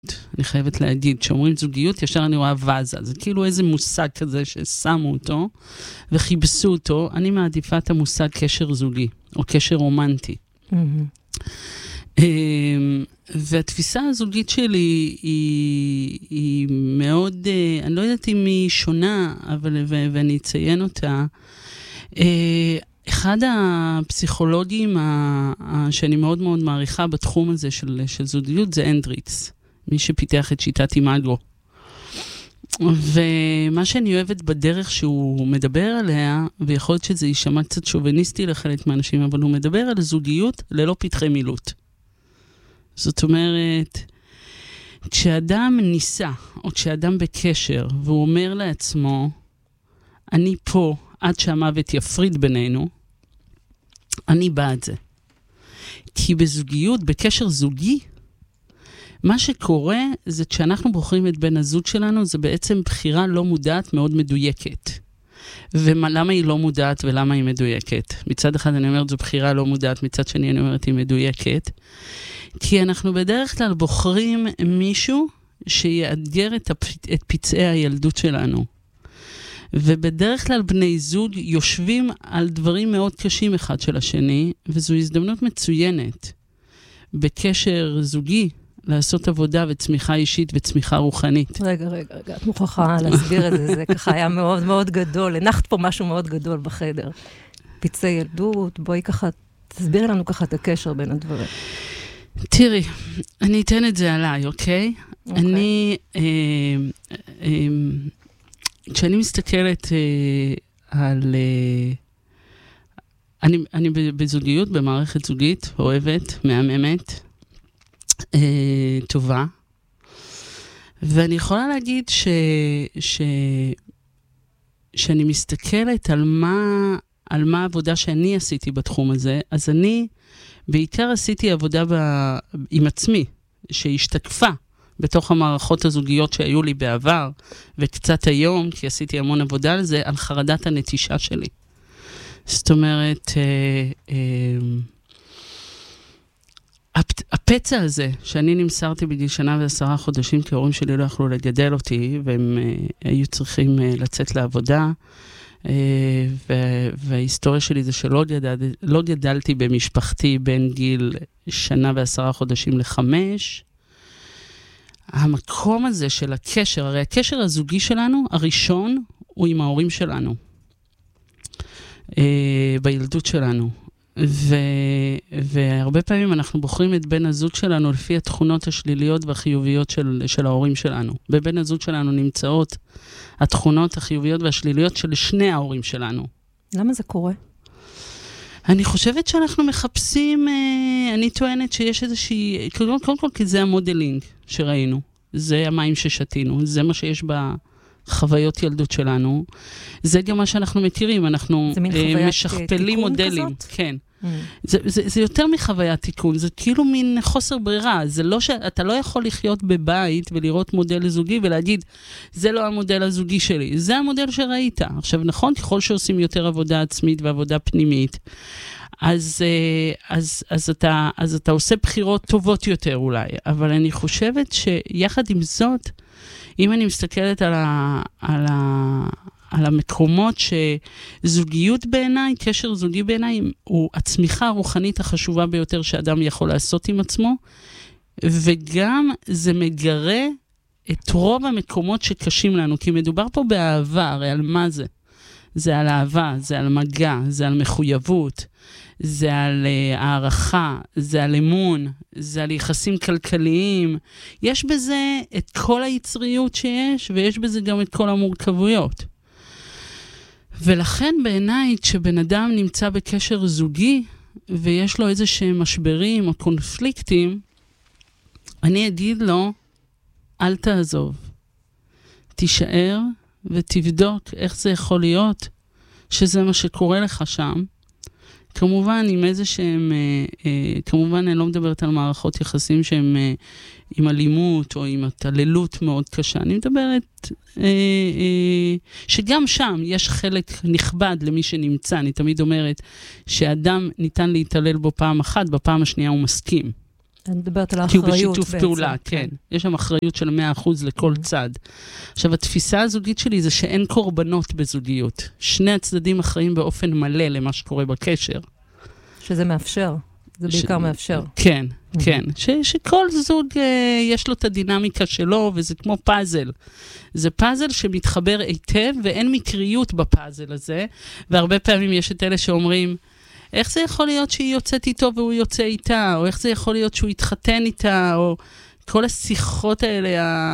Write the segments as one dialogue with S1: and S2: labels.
S1: אני חייבת להגיד, כשאומרים זוגיות, ישר אני רואה וזה. זה כאילו איזה מושג כזה ששמו אותו וחיבסו אותו. אני מעדיפה את המושג קשר זוגי, או קשר רומנטי. והתפיסה הזוגית שלי היא מאוד, אני לא יודעת אם היא שונה, ואני אציין אותה. אחד הפסיכולוגים שאני מאוד מאוד מעריכה בתחום הזה של זוגיות זה אנדריץ, מי שפיתח את שיטת אימאגו. ומה שאני אוהבת בדרך שהוא מדבר עליה, ויכול להיות שזה יישמע קצת שוביניסטי לחלק מהאנשים, אבל הוא מדבר על זוגיות ללא פתחי מילוט. זאת אומרת, כשאדם ניסה, או כשאדם בקשר, והוא אומר לעצמו, אני פה עד שהמוות יפריד בינינו, אני בעד זה. כי בזוגיות, בקשר זוגי, מה שקורה זה כשאנחנו בוחרים את בן הזוג שלנו, זה בעצם בחירה לא מודעת מאוד מדויקת. ולמה היא לא מודעת ולמה היא מדויקת? מצד אחד אני אומרת, זו בחירה לא מודעת, מצד שני אני אומרת, היא מדויקת. כי אנחנו בדרך כלל בוחרים מישהו שיאתגר את פצעי הילדות שלנו. ובדרך כלל בני זוג יושבים על דברים מאוד קשים אחד של השני, וזו הזדמנות מצוינת בקשר זוגי, לעשות עבודה וצמיחה אישית וצמיחה רוחנית.
S2: רגע, את מוכרחה להסביר את זה, זה ככה היה מאוד מאוד גדול, הנחת פה משהו מאוד גדול בחדר. פצעי ילדות, בואי ככה, תסבירי לנו ככה את הקשר בין הדברים.
S1: תראי, אני אתן את זה עליי, אוקיי? אני, כשאני מסתכלת על, אני בזוגיות, במערכת זוגית, אוהבת, מהממת, טובה, ואני יכולה להגיד שאני מסתכלת על מה העבודה שאני עשיתי בתחום הזה, אז אני בעיקר עשיתי עבודה עם עצמי, שהשתקפה בתוך המערכות הזוגיות שהיו לי בעבר, וקצת היום, כי עשיתי המון עבודה על זה, על חרדת הנטישה שלי. זאת אומרת, הפצע הזה, שאני נמסרתי בגיל 1 ו10 חודשים, כי ההורים שלי לא יכלו לגדל אותי, והם היו צריכים לצאת לעבודה, וההיסטוריה שלי זה שלא גדלתי במשפחתי בין גיל 1 ו10 חודשים ל5. המקום הזה של הקשר, הרי הקשר הזוגי שלנו, הראשון, הוא עם ההורים שלנו, בילדות שלנו. והרבה פעמים אנחנו בוחרים את בן הזוג שלנו לפי התכונות השליליות והחיוביות של ההורים שלנו. בבן הזוג שלנו נמצאות התכונות החיוביות והשליליות של שני ההורים שלנו.
S2: למה זה קורה?
S1: אני חושבת שאנחנו מחפשים, אני טוענת שיש איזושהי, קודם כל כי זה המודלינג שראינו, זה המים ששתינו, זה מה שיש בחוויות ילדות שלנו, זה גם מה שאנחנו מכירים, אנחנו משכפלים מודלים. כזאת? כן. זה יותר מחוויית תיקון, זה כאילו מין חוסר ברירה, זה לא שאתה לא יכול לחיות בבית ולראות מודל זוגי ולהגיד, זה לא המודל הזוגי שלי, זה המודל שראית. עכשיו נכון, ככל שעושים יותר עבודה עצמית ועבודה פנימית, אז אתה עושה בחירות טובות יותר אולי, אבל אני חושבת שיחד עם זאת, אם אני מסתכלת על המקומות שזוגיות בעיניי, קשר זוגי בעיניי, הוא הצמיחה הרוחנית החשובה ביותר שאדם יכול לעשות עם עצמו, וגם זה מגרה את רוב המקומות שקשים לנו, כי מדובר פה באהבה, הרי על מה זה? זה על אהבה, זה על מגע, זה על מחויבות, זה על הערכה, זה על אמון, זה על יחסים כלכליים. יש בזה את כל היצריות שיש, ויש בזה גם את כל המורכבויות. ולכן בעיניי, כשבן אדם נמצא בקשר זוגי, ויש לו איזה שהם משברים או קונפליקטים, אני אגיד לו, אל תעזוב. תישאר ותבדוק איך זה יכול להיות, שזה מה שקורה לך שם. כמובן, עם איזה שהם, כמובן אני לא מדברת על מערכות יחסים שהם עם אלימות או עם התעללות מאוד קשה. אני מדברת שגם שם יש חלק נכבד למי שנמצא. אני תמיד אומרת שאדם ניתן להתעלל בו פעם אחת, בפעם השנייה הוא מסכים.
S2: אני מדברת על
S1: כי הוא
S2: האחריות
S1: בשיתוף
S2: בעצם.
S1: פעולה, כן. יש שם אחריות של 100% לכל צד. עכשיו, התפיסה הזוגית שלי זה שאין קורבנות בזוגיות. שני הצדדים אחראים באופן מלא למה שקורה בקשר.
S2: שזה מאפשר. זה בעיקר מאפשר.
S1: כן, כן. שכל זוג יש לו את הדינמיקה שלו, וזה כמו פאזל. זה פאזל שמתחבר היטב, ואין מקריות בפאזל הזה, והרבה פעמים יש את אלה שאומרים, איך זה יכול להיות שהיא יוצאת איתו והוא יוצא איתה, או איך זה יכול להיות שהוא יתחתן איתה, או כל השיחות האלה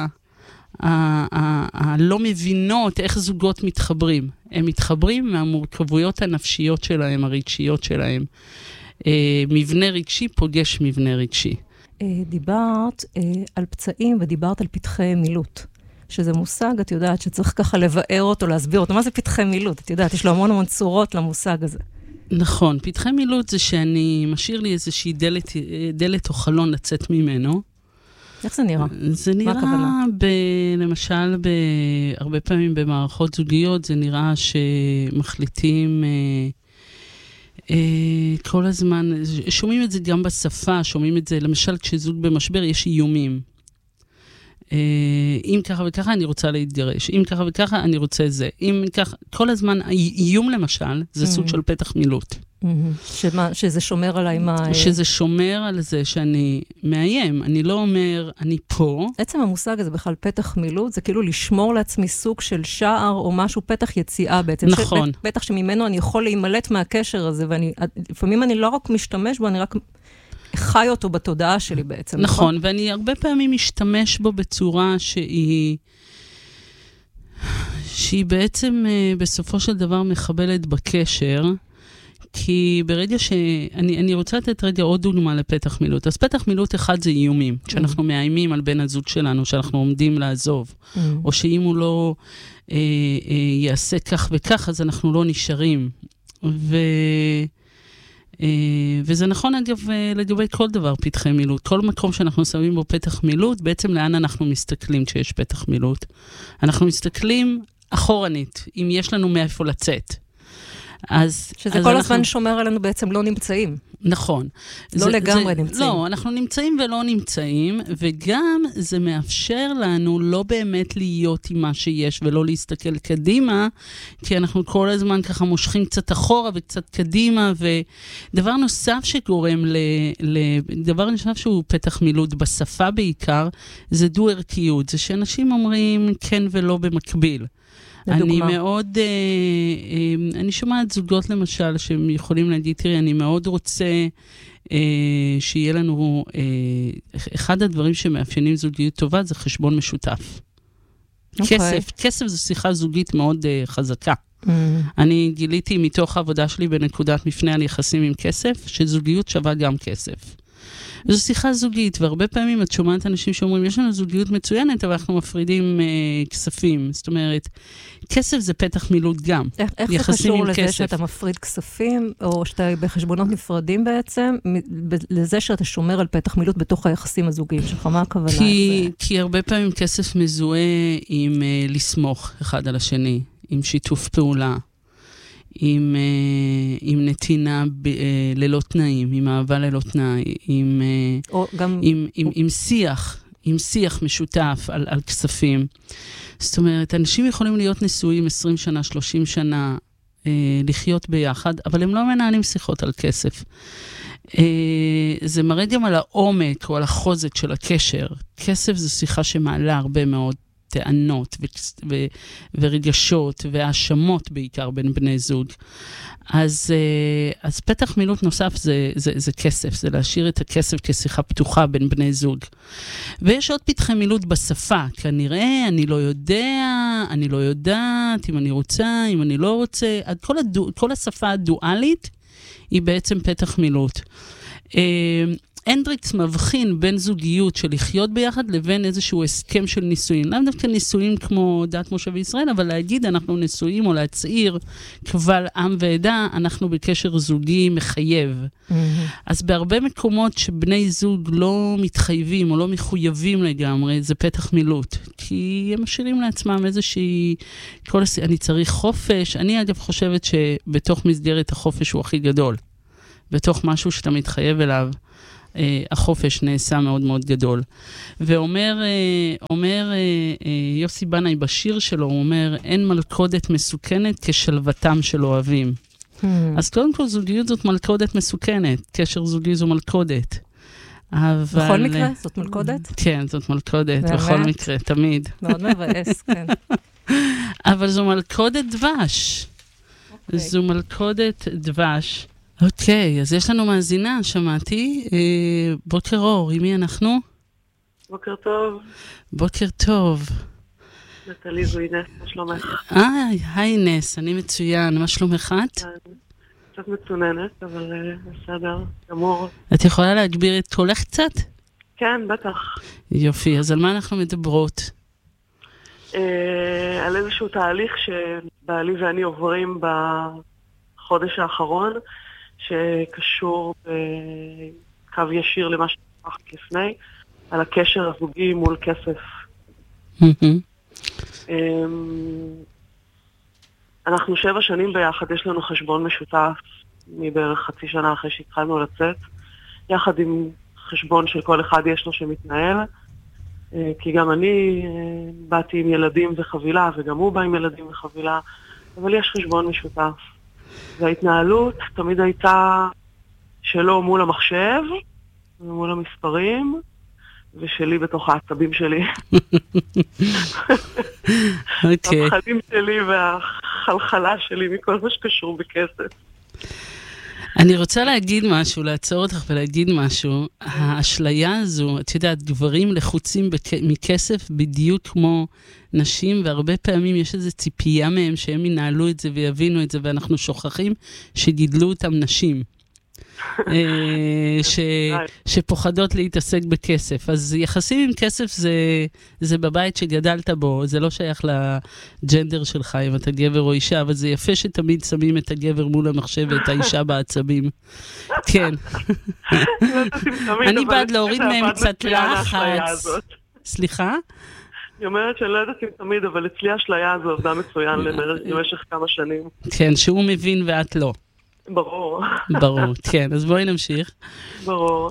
S1: הלא מבינות איך זוגות מתחברים. הם מתחברים מהמורכבויות הנפשיות שלהם, הרגשיות שלהם. מבנה רגשי פוגש מבנה רגשי.
S2: דיברת על פצעים ודיברת על פתחי מילוט, שזה מושג, את יודעת, שצריך ככה לבאר אותו, להסביר אותו. מה זה פתחי מילוט? את יודעת, יש לו המון צורות למושג הזה. נכון,
S1: פתחי מילוט זה שאני משאיר לי איזושהי דלת או חלון לצאת ממנו.
S2: איך זה נראה?
S1: זה נראה, למשל, הרבה פעמים במערכות זוגיות, זה נראה שמחליטים כל הזמן, שומעים את זה גם בשפה, שומעים את זה, למשל, כשזוג במשבר יש איומים. אם ככה וככה אני רוצה להתגרש, אם ככה וככה אני רוצה זה, אם ככה, כל הזמן, איום למשל, זה סוג של פתח מילוט.
S2: שזה שומר עליי מה...
S1: שזה שומר על זה שאני מאיים, אני לא אומר, אני פה.
S2: עצם המושג הזה בכלל פתח מילוט, זה כאילו לשמור לעצמי סוג של שער או משהו, פתח יציאה בעצם.
S1: נכון.
S2: פתח שממנו אני יכול להימלט מהקשר הזה, ולפעמים אני לא רק משתמש בו, אני רק חי אותו בתודעה שלי בעצם.
S1: נכון, ואני הרבה פעמים משתמש בו בצורה שהיא בעצם בסופו של דבר מחבלת בקשר, כי ברגע אני רוצה לתת רגע עוד דוגמה לפתח מילוט. אז פתח מילוט אחד זה איומים, כשאנחנו מאיימים על בן הזוג שלנו, שאנחנו עומדים לעזוב, או שאם הוא לא יעשה כך וכך, אז אנחנו לא נשארים. וזה נכון אגב לגבי כל דבר פתחי מילוט. כל מקום שאנחנו שמים בו פתח מילוט, בעצם לאן אנחנו מסתכלים כשיש פתח מילוט? אנחנו מסתכלים אחורנית, אם יש לנו מאיפה לצאת.
S2: שזה כל הזמן שומר עלינו בעצם לא נמצאים.
S1: נכון.
S2: לא לגמרי נמצאים.
S1: לא, אנחנו נמצאים ולא נמצאים, וגם זה מאפשר לנו לא באמת להיות עם מה שיש, ולא להסתכל קדימה, כי אנחנו כל הזמן ככה מושכים קצת אחורה וקצת קדימה, ודבר נוסף שגורם דבר נוסף שהוא פתח מילוט בשפה בעיקר, זה דו-ערכיות. זה שאנשים אומרים כן ולא במקביל. אני מאוד, אני שומעת זוגות למשל שהם יכולים להגיד, תראי, אני מאוד רוצה שיהיה לנו, אחד הדברים שמאפיינים זוגיות טובה זה חשבון משותף. כסף זו שיחה זוגית מאוד חזקה. אני גיליתי מתוך העבודה שלי בנקודת מפנה על יחסים עם כסף, שזוגיות שווה גם כסף. זו שיחה זוגית, והרבה פעמים את שומעת אנשים שאומרים, יש לנו זוגיות מצוינת, אבל אנחנו מפרידים כספים. זאת אומרת, כסף זה פתח מילוט גם.
S2: איך זה קשור לזה שאתה מפריד כספים, או שאתה בחשבונות נפרדים בעצם, לזה שאתה שומר על פתח מילוט בתוך היחסים הזוגיים שלך? מה הכוונה?
S1: כי הרבה פעמים כסף מזוהה עם לסמוך אחד על השני, עם שיתוף פעולה. עם נתינה ללא תנאים, עם אהבה ללא תנאי, עם שיח משותף על כספים. זאת אומרת, אנשים יכולים להיות נשואים 20 שנה, 30 שנה, לחיות ביחד, אבל הם לא מנהלים שיחות על כסף. זה מראה גם על העומק או על החוזק של הקשר. כסף זו שיחה שמעלה הרבה מאוד טענות ורגשות והאשמות בעיקר בין בני זוג. אז פתח מילוט נוסף זה כסף, זה להשאיר את הכסף כשיחה פתוחה בין בני זוג. ויש עוד פתחי מילוט בשפה, כנראה אני לא יודע, אני לא יודעת, אם אני רוצה, אם אני לא רוצה, כל השפה הדואלית היא בעצם פתח מילוט. הנדריקס מבחין בין זוגיות של לחיות ביחד לבין איזשהו הסכם של נישואים. לאו דווקא נישואים כמו דת משה וישראל, אבל להגיד אנחנו נישואים או להצעיר קבל עם ועדה, אנחנו בקשר זוגי מחייב. אז בהרבה מקומות שבני זוג לא מתחייבים או לא מחויבים לגמרי, זה פתח מילוט. כי הם משאירים לעצמם איזושהי, אני צריך חופש. אני אגב חושבת שבתוך מסגרת החופש הוא הכי גדול. בתוך משהו שאתה מתחייב אליו. החופש נעשה מאוד מאוד גדול. ואומר יוסי בנאי בשיר שלו, הוא אומר, אין מלכודת מסוכנת כשלוותם של אוהבים. אז קודם כל זוגיות זאת מלכודת מסוכנת, קשר זוגי זו מלכודת.
S2: בכל מקרה? זאת מלכודת?
S1: כן, זאת מלכודת, בכל מקרה, תמיד.
S2: מאוד מבאס, כן.
S1: אבל זו מלכודת דבש. זו מלכודת דבש. אוקיי, אז יש לנו מאזינה, שמעתי. בוקר אור, עם מי אנחנו?
S3: בוקר טוב.
S1: בוקר טוב.
S3: נטלי זו אינס, מה שלומך?
S1: היי אינס, אני מצוין, מה שלומך את?
S3: קצת מצוננת, אבל בסדר, גמור.
S1: את יכולה להגביר את קולך קצת?
S3: כן, בטח.
S1: יופי, אז על מה אנחנו מדברות?
S3: על איזשהו תהליך שבעלי ואני עוברים בחודש האחרון, שקשור בקו ישיר למה שפחת לפני, על הקשר הזוגי מול כסף. אנחנו 7 שנים ביחד, יש לנו חשבון משותף מבערך חצי שנה אחרי שהתחלנו לצאת, יחד עם חשבון של כל אחד יש לו שמתנהל, כי גם אני באתי עם ילדים וחבילה, וגם הוא בא עם ילדים וחבילה, אבל יש חשבון משותף. וההתנהלות תמיד הייתה שלו מול המחשב, ומול המספרים, ושלי בתוך העצבים שלי. הפחדים שלי והחלחלה שלי מכל מה שקשור בכסף.
S1: אני רוצה להגיד משהו, לעצור אותך ולהגיד משהו. האשליה הזו, את יודעת, גברים לחוצים מכסף בדיוק כמו נשים, והרבה פעמים יש איזו ציפייה מהם שהם ינהלו את זה ויבינו את זה, ואנחנו שוכחים שגידלו אותם נשים. שפוחדות להתעסק בכסף. אז יחסים עם כסף זה בבית שגדלת בו, זה לא שייך לג'נדר שלך אם אתה גבר או אישה, אבל זה יפה שתמיד שמים את הגבר מול המחשב ואת האישה בעצבים. כן. אני בעד להוריד מהם קצת לחץ. סליחה?
S3: היא אומרת שאני לא יודעת אם תמיד, אבל אצלי השליה הזו עובדה מצוין למשך כמה שנים.
S1: כן, שהוא מבין ואת לא.
S3: ברור.
S1: ברור, כן. אז בואי נמשיך.
S3: ברור.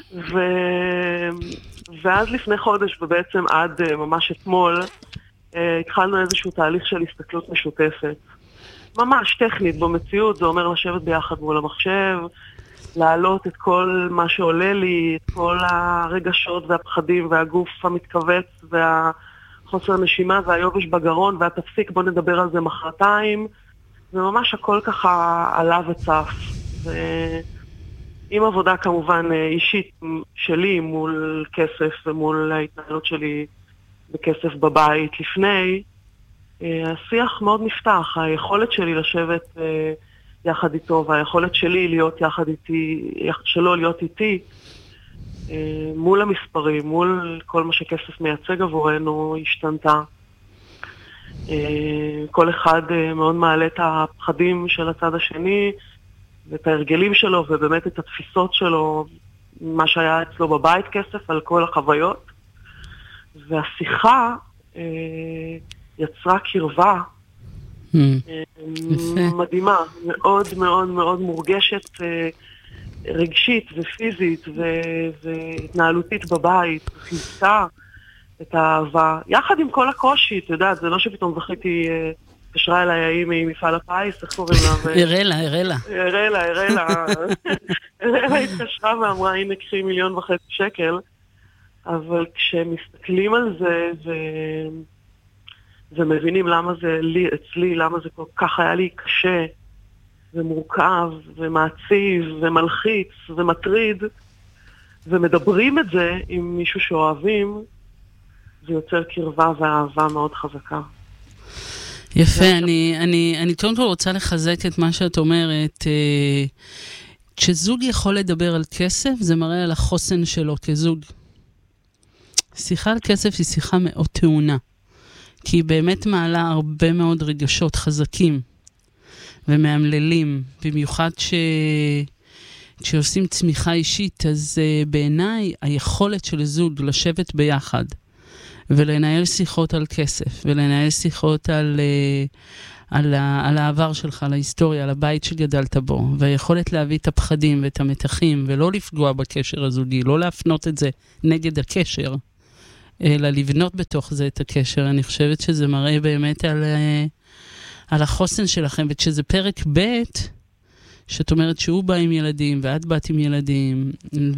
S3: ואז לפני חודש, ובעצם עד ממש אתמול, התחלנו איזשהו תהליך של הסתכלות משותפת. ממש טכנית במציאות, זה אומר לשבת ביחד מול המחשב, להעלות את כל מה שעולה לי, את כל הרגשות והפחדים והגוף המתכווץ והחוסר נשימה והיובש בגרון, והתפסיק, בוא נדבר על זה מחרתיים. וממש הכל ככה עלה וצף. עם עבודה כמובן אישית שלי מול כסף ומול ההתנהלות שלי בכסף בבית לפני, השיח מאוד נפתח. היכולת שלי לשבת יחד איתו והיכולת שלי להיות יחד איתי, שלו להיות איתי, מול המספרים, מול כל מה שכסף מייצג עבורנו, השתנתה. כל אחד מאוד מעלה את הפחדים של הצד השני, ואת ההרגלים שלו, ובאמת את התפיסות שלו, מה שהיה אצלו בבית כסף, על כל החוויות. והשיחה יצרה קרבה מדהימה, מאוד מאוד מאוד מורגשת, רגשית ופיזית והתנהלותית בבית, חיזקה את האהבה, יחד עם כל הקושי, אתה יודע, זה לא שפתאום זכיתי, קשרה אליי האם ממפעל הפיס, איך קוראים לה?
S1: הראלה.
S3: הראלה התקשרה ואמרה, הנה קחי 1.5 מיליון שקל, אבל כשמסתכלים על זה ומבינים למה זה אצלי, למה זה כל כך היה לי קשה ומורכב ומעציב ומלחיץ ומטריד, ומדברים את זה עם מישהו שאוהבים, זה יוצר קרבה ואהבה מאוד חזקה.
S1: יפה, אני קודם כל רוצה לחזק את מה שאת אומרת. כשזוג יכול לדבר על כסף, זה מראה על החוסן שלו כזוג. שיחה על כסף היא שיחה מאוד טעונה, כי היא באמת מעלה הרבה מאוד רגשות חזקים ומאמללים, במיוחד כשעושים צמיחה אישית, אז בעיניי היכולת של זוג לשבת ביחד ולנהל שיחות על כסף, ולנהל שיחות על העבר שלך, על ההיסטוריה, על הבית שגדלת בו, והיכולת להביא את הפחדים ואת המתחים, ולא לפגוע בקשר הזוגי, לא להפנות את זה נגד הקשר, אלא לבנות בתוך זה את הקשר. אני חושבת שזה מראה באמת על החוסן שלכם, וכשזה פרק ב', שאת אומרת שהוא בא עם ילדים, ואת באת עם ילדים,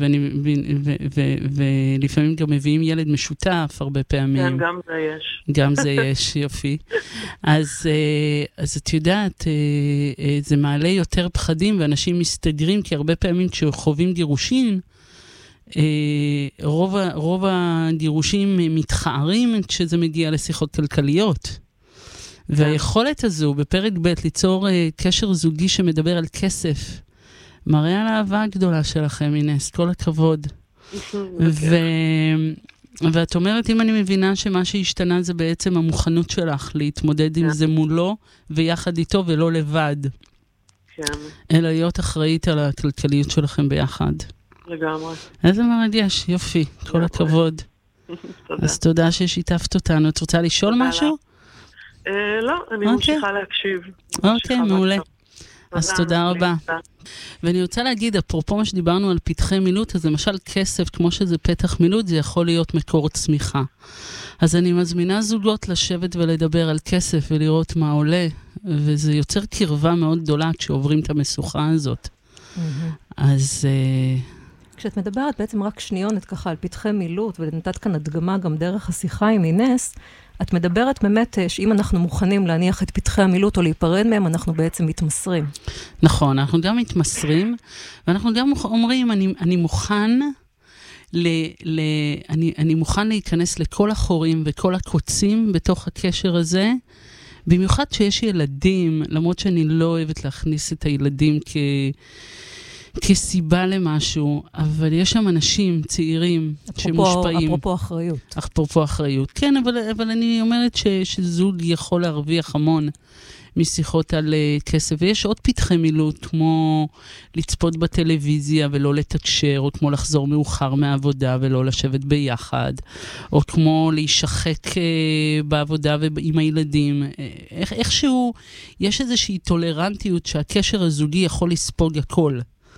S1: ולפעמים גם מביאים ילד משותף הרבה פעמים.
S3: כן, גם זה יש.
S1: גם זה יש, יופי. אז את יודעת, זה מעלה יותר פחדים, ואנשים מסתגרים, כי הרבה פעמים כשחווים גירושים, רוב הגירושים מתחערים כשזה מגיע לשיחות כלכליות. והיכולת הזו בפרק ב' ליצור קשר זוגי שמדבר על כסף, מראה על האהבה הגדולה שלכם, אינס, כל הכבוד. ואת אומרת, אם אני מבינה שמה שהשתנה זה בעצם המוכנות שלך להתמודד עם זה מולו ויחד איתו ולא לבד. אלא להיות אחראית על הכלכליות שלכם ביחד.
S3: לגמרי.
S1: איזה מרגש, יופי, כל הכבוד. אז תודה ששיתפת אותנו. את רוצה לשאול משהו?
S3: לא, אני ממשיכה להקשיב.
S1: אוקיי, מעולה. אז תודה רבה. ואני רוצה להגיד, אפרופו מה שדיברנו על פתחי מילוט, אז למשל כסף, כמו שזה פתח מילוט, זה יכול להיות מקור צמיחה. אז אני מזמינה זוגות לשבת ולדבר על כסף ולראות מה עולה, וזה יוצר קרבה מאוד גדולה כשעוברים את המשוכה הזאת. אז
S2: כשאת מדברת בעצם רק שניונת ככה על פתחי מילוט, ונתת כאן הדגמה גם דרך השיחה עם אינס, את מדברת באמת שאם אנחנו מוכנים להניח את פתחי המילוט או להיפרד מהם, אנחנו בעצם מתמסרים.
S1: נכון, אנחנו גם מתמסרים, ואנחנו גם אומרים, אני מוכן להיכנס לכל החורים וכל הקוצים בתוך הקשר הזה, במיוחד שיש ילדים, למרות שאני לא אוהבת להכניס את הילדים כסיבה למשהו, אבל יש שם אנשים צעירים שמושפעים.
S2: אפרופו אחריות.
S1: אפרופו אחריות, כן, אבל אני אומרת שזוג יכול להרוויח המון משיחות על כסף, ויש עוד פתחי מילוט, כמו לצפות בטלוויזיה ולא לתקשר, או כמו לחזור מאוחר מהעבודה ולא לשבת ביחד, או כמו להישחק בעבודה ועם הילדים. איכשהו יש איזושהי טולרנטיות שהקשר הזוגי יכול לספוג הכל.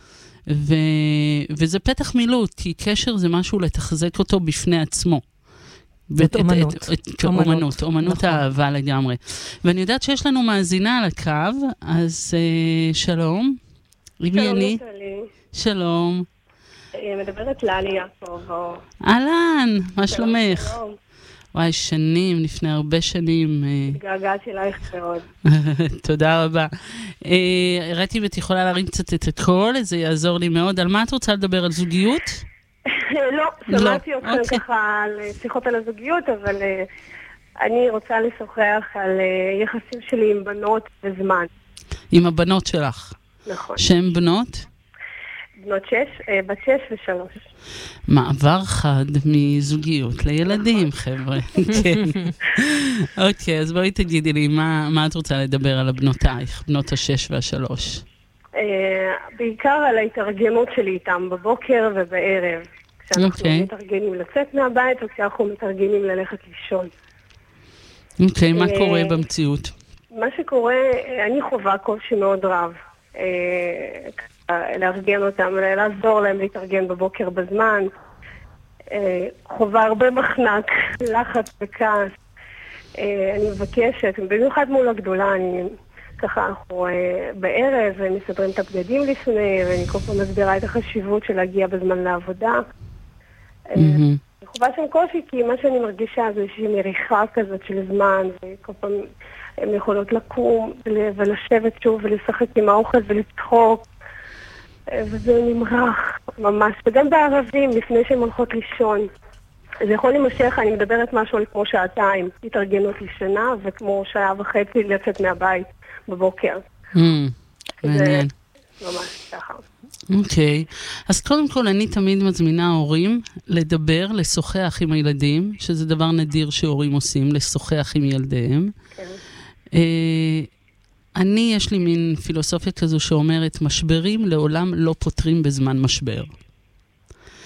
S1: וזה פתח מילוט, כי קשר זה משהו לתחזק אותו בפני עצמו.
S2: זאת אומנות.
S1: אומנות האהבה לגמרי. ואני יודעת שיש לנו מאזינה על הקו, אז שלום.
S4: שלום נטלי.
S1: שלום.
S4: מדברת ללי יעקב.
S1: אהלן, מה שלומך?
S4: שלום.
S1: וואי, שנים, לפני הרבה שנים.
S4: התגעגעתי אלייך מאוד.
S1: תודה רבה. ראיתי אם את יכולה להרים קצת את הקול, זה יעזור לי מאוד. על מה את רוצה לדבר? על זוגיות?
S4: לא, שמעתי אתכם ככה על שיחות על הזוגיות, אבל אני רוצה לשוחח על יחסים שלי עם בנות וזמן.
S1: עם הבנות שלך?
S4: נכון.
S1: שהן בנות?
S4: בנות 6, בת 6 ו3.
S1: מעבר חד מזוגיות לילדים, חבר'ה. כן. אוקיי, אז בואי תגידי לי, מה את רוצה לדבר על הבנותייך, בנות ה6 וה3?
S4: בעיקר על ההתארגנות שלי איתם בבוקר ובערב. כשאנחנו מתארגנים לצאת מהבית וכשאנחנו מתארגנים ללכת לישון.
S1: אוקיי, מה קורה במציאות?
S4: מה שקורה, אני חווה קושי מאוד רב. לארגן אותם, לעזור להם להתארגן בבוקר בזמן. חווה הרבה מחנק, לחץ וכעס. אני מבקשת, במיוחד מול הגדולה, ככה אנחנו בערב מסדרים את הבגדים לפני, ואני כל פעם מסבירה את החשיבות של להגיע בזמן לעבודה. אני חווה שם קושי, כי מה שאני מרגישה זה איזושהי מריחה כזאת של זמן, וכל פעם הן יכולות לקום ולשבת שוב ולשחק עם האוכל ולצחוק. וזה נמרח ממש, וגם בערבים, לפני שהן הולכות לישון. זה יכול להימשך, אני מדברת משהו על כמו שעתיים, התארגנות לשינה, וכמו שעה וחצי לצאת מהבית בבוקר.
S1: מעניין.
S4: זה ממש ככה.
S1: אוקיי, אז קודם כל אני תמיד מזמינה הורים לדבר, לשוחח עם הילדים, שזה דבר נדיר שהורים עושים, לשוחח עם ילדיהם. כן. יש לי מין פילוסופיה כזו שאומרת, משברים לעולם לא פותרים בזמן משבר.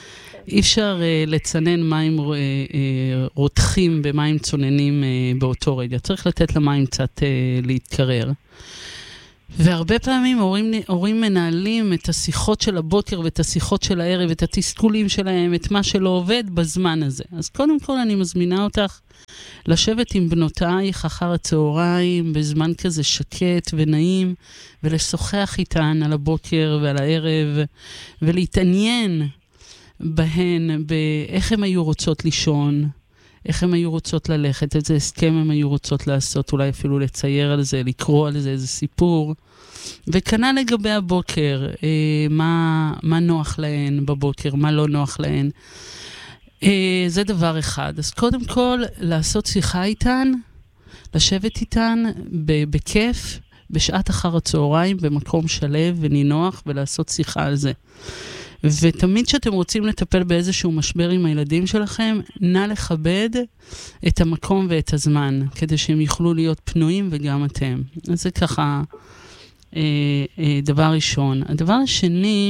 S1: אי אפשר לצנן מים רותחים במים צוננים באותו רגע. צריך לתת למים קצת להתקרר. והרבה פעמים הורים מנהלים את השיחות של הבוקר ואת השיחות של הערב, את התסכולים שלהם, את מה שלא עובד בזמן הזה. אז קודם כל אני מזמינה אותך לשבת עם בנותייך אחר הצהריים, בזמן כזה שקט ונעים, ולשוחח איתן על הבוקר ועל הערב, ולהתעניין בהן, באיך הן היו רוצות לישון, איך הן היו רוצות ללכת, איזה הסכם הן היו רוצות לעשות, אולי אפילו לצייר על זה, לקרוא על זה איזה סיפור. וכנ"ל לגבי הבוקר, מה נוח להן בבוקר, מה לא נוח להן. זה דבר אחד. אז קודם כל, לעשות שיחה איתן, לשבת איתן בכיף, בשעת אחר הצהריים, במקום שלב ונינוח, ולעשות שיחה על זה. ותמיד שאתם רוצים לטפל באיזשהו משבר עם הילדים שלכם, נא לכבד את המקום ואת הזמן, כדי שהם יוכלו להיות פנויים וגם אתם. אז זה ככה דבר ראשון. הדבר השני,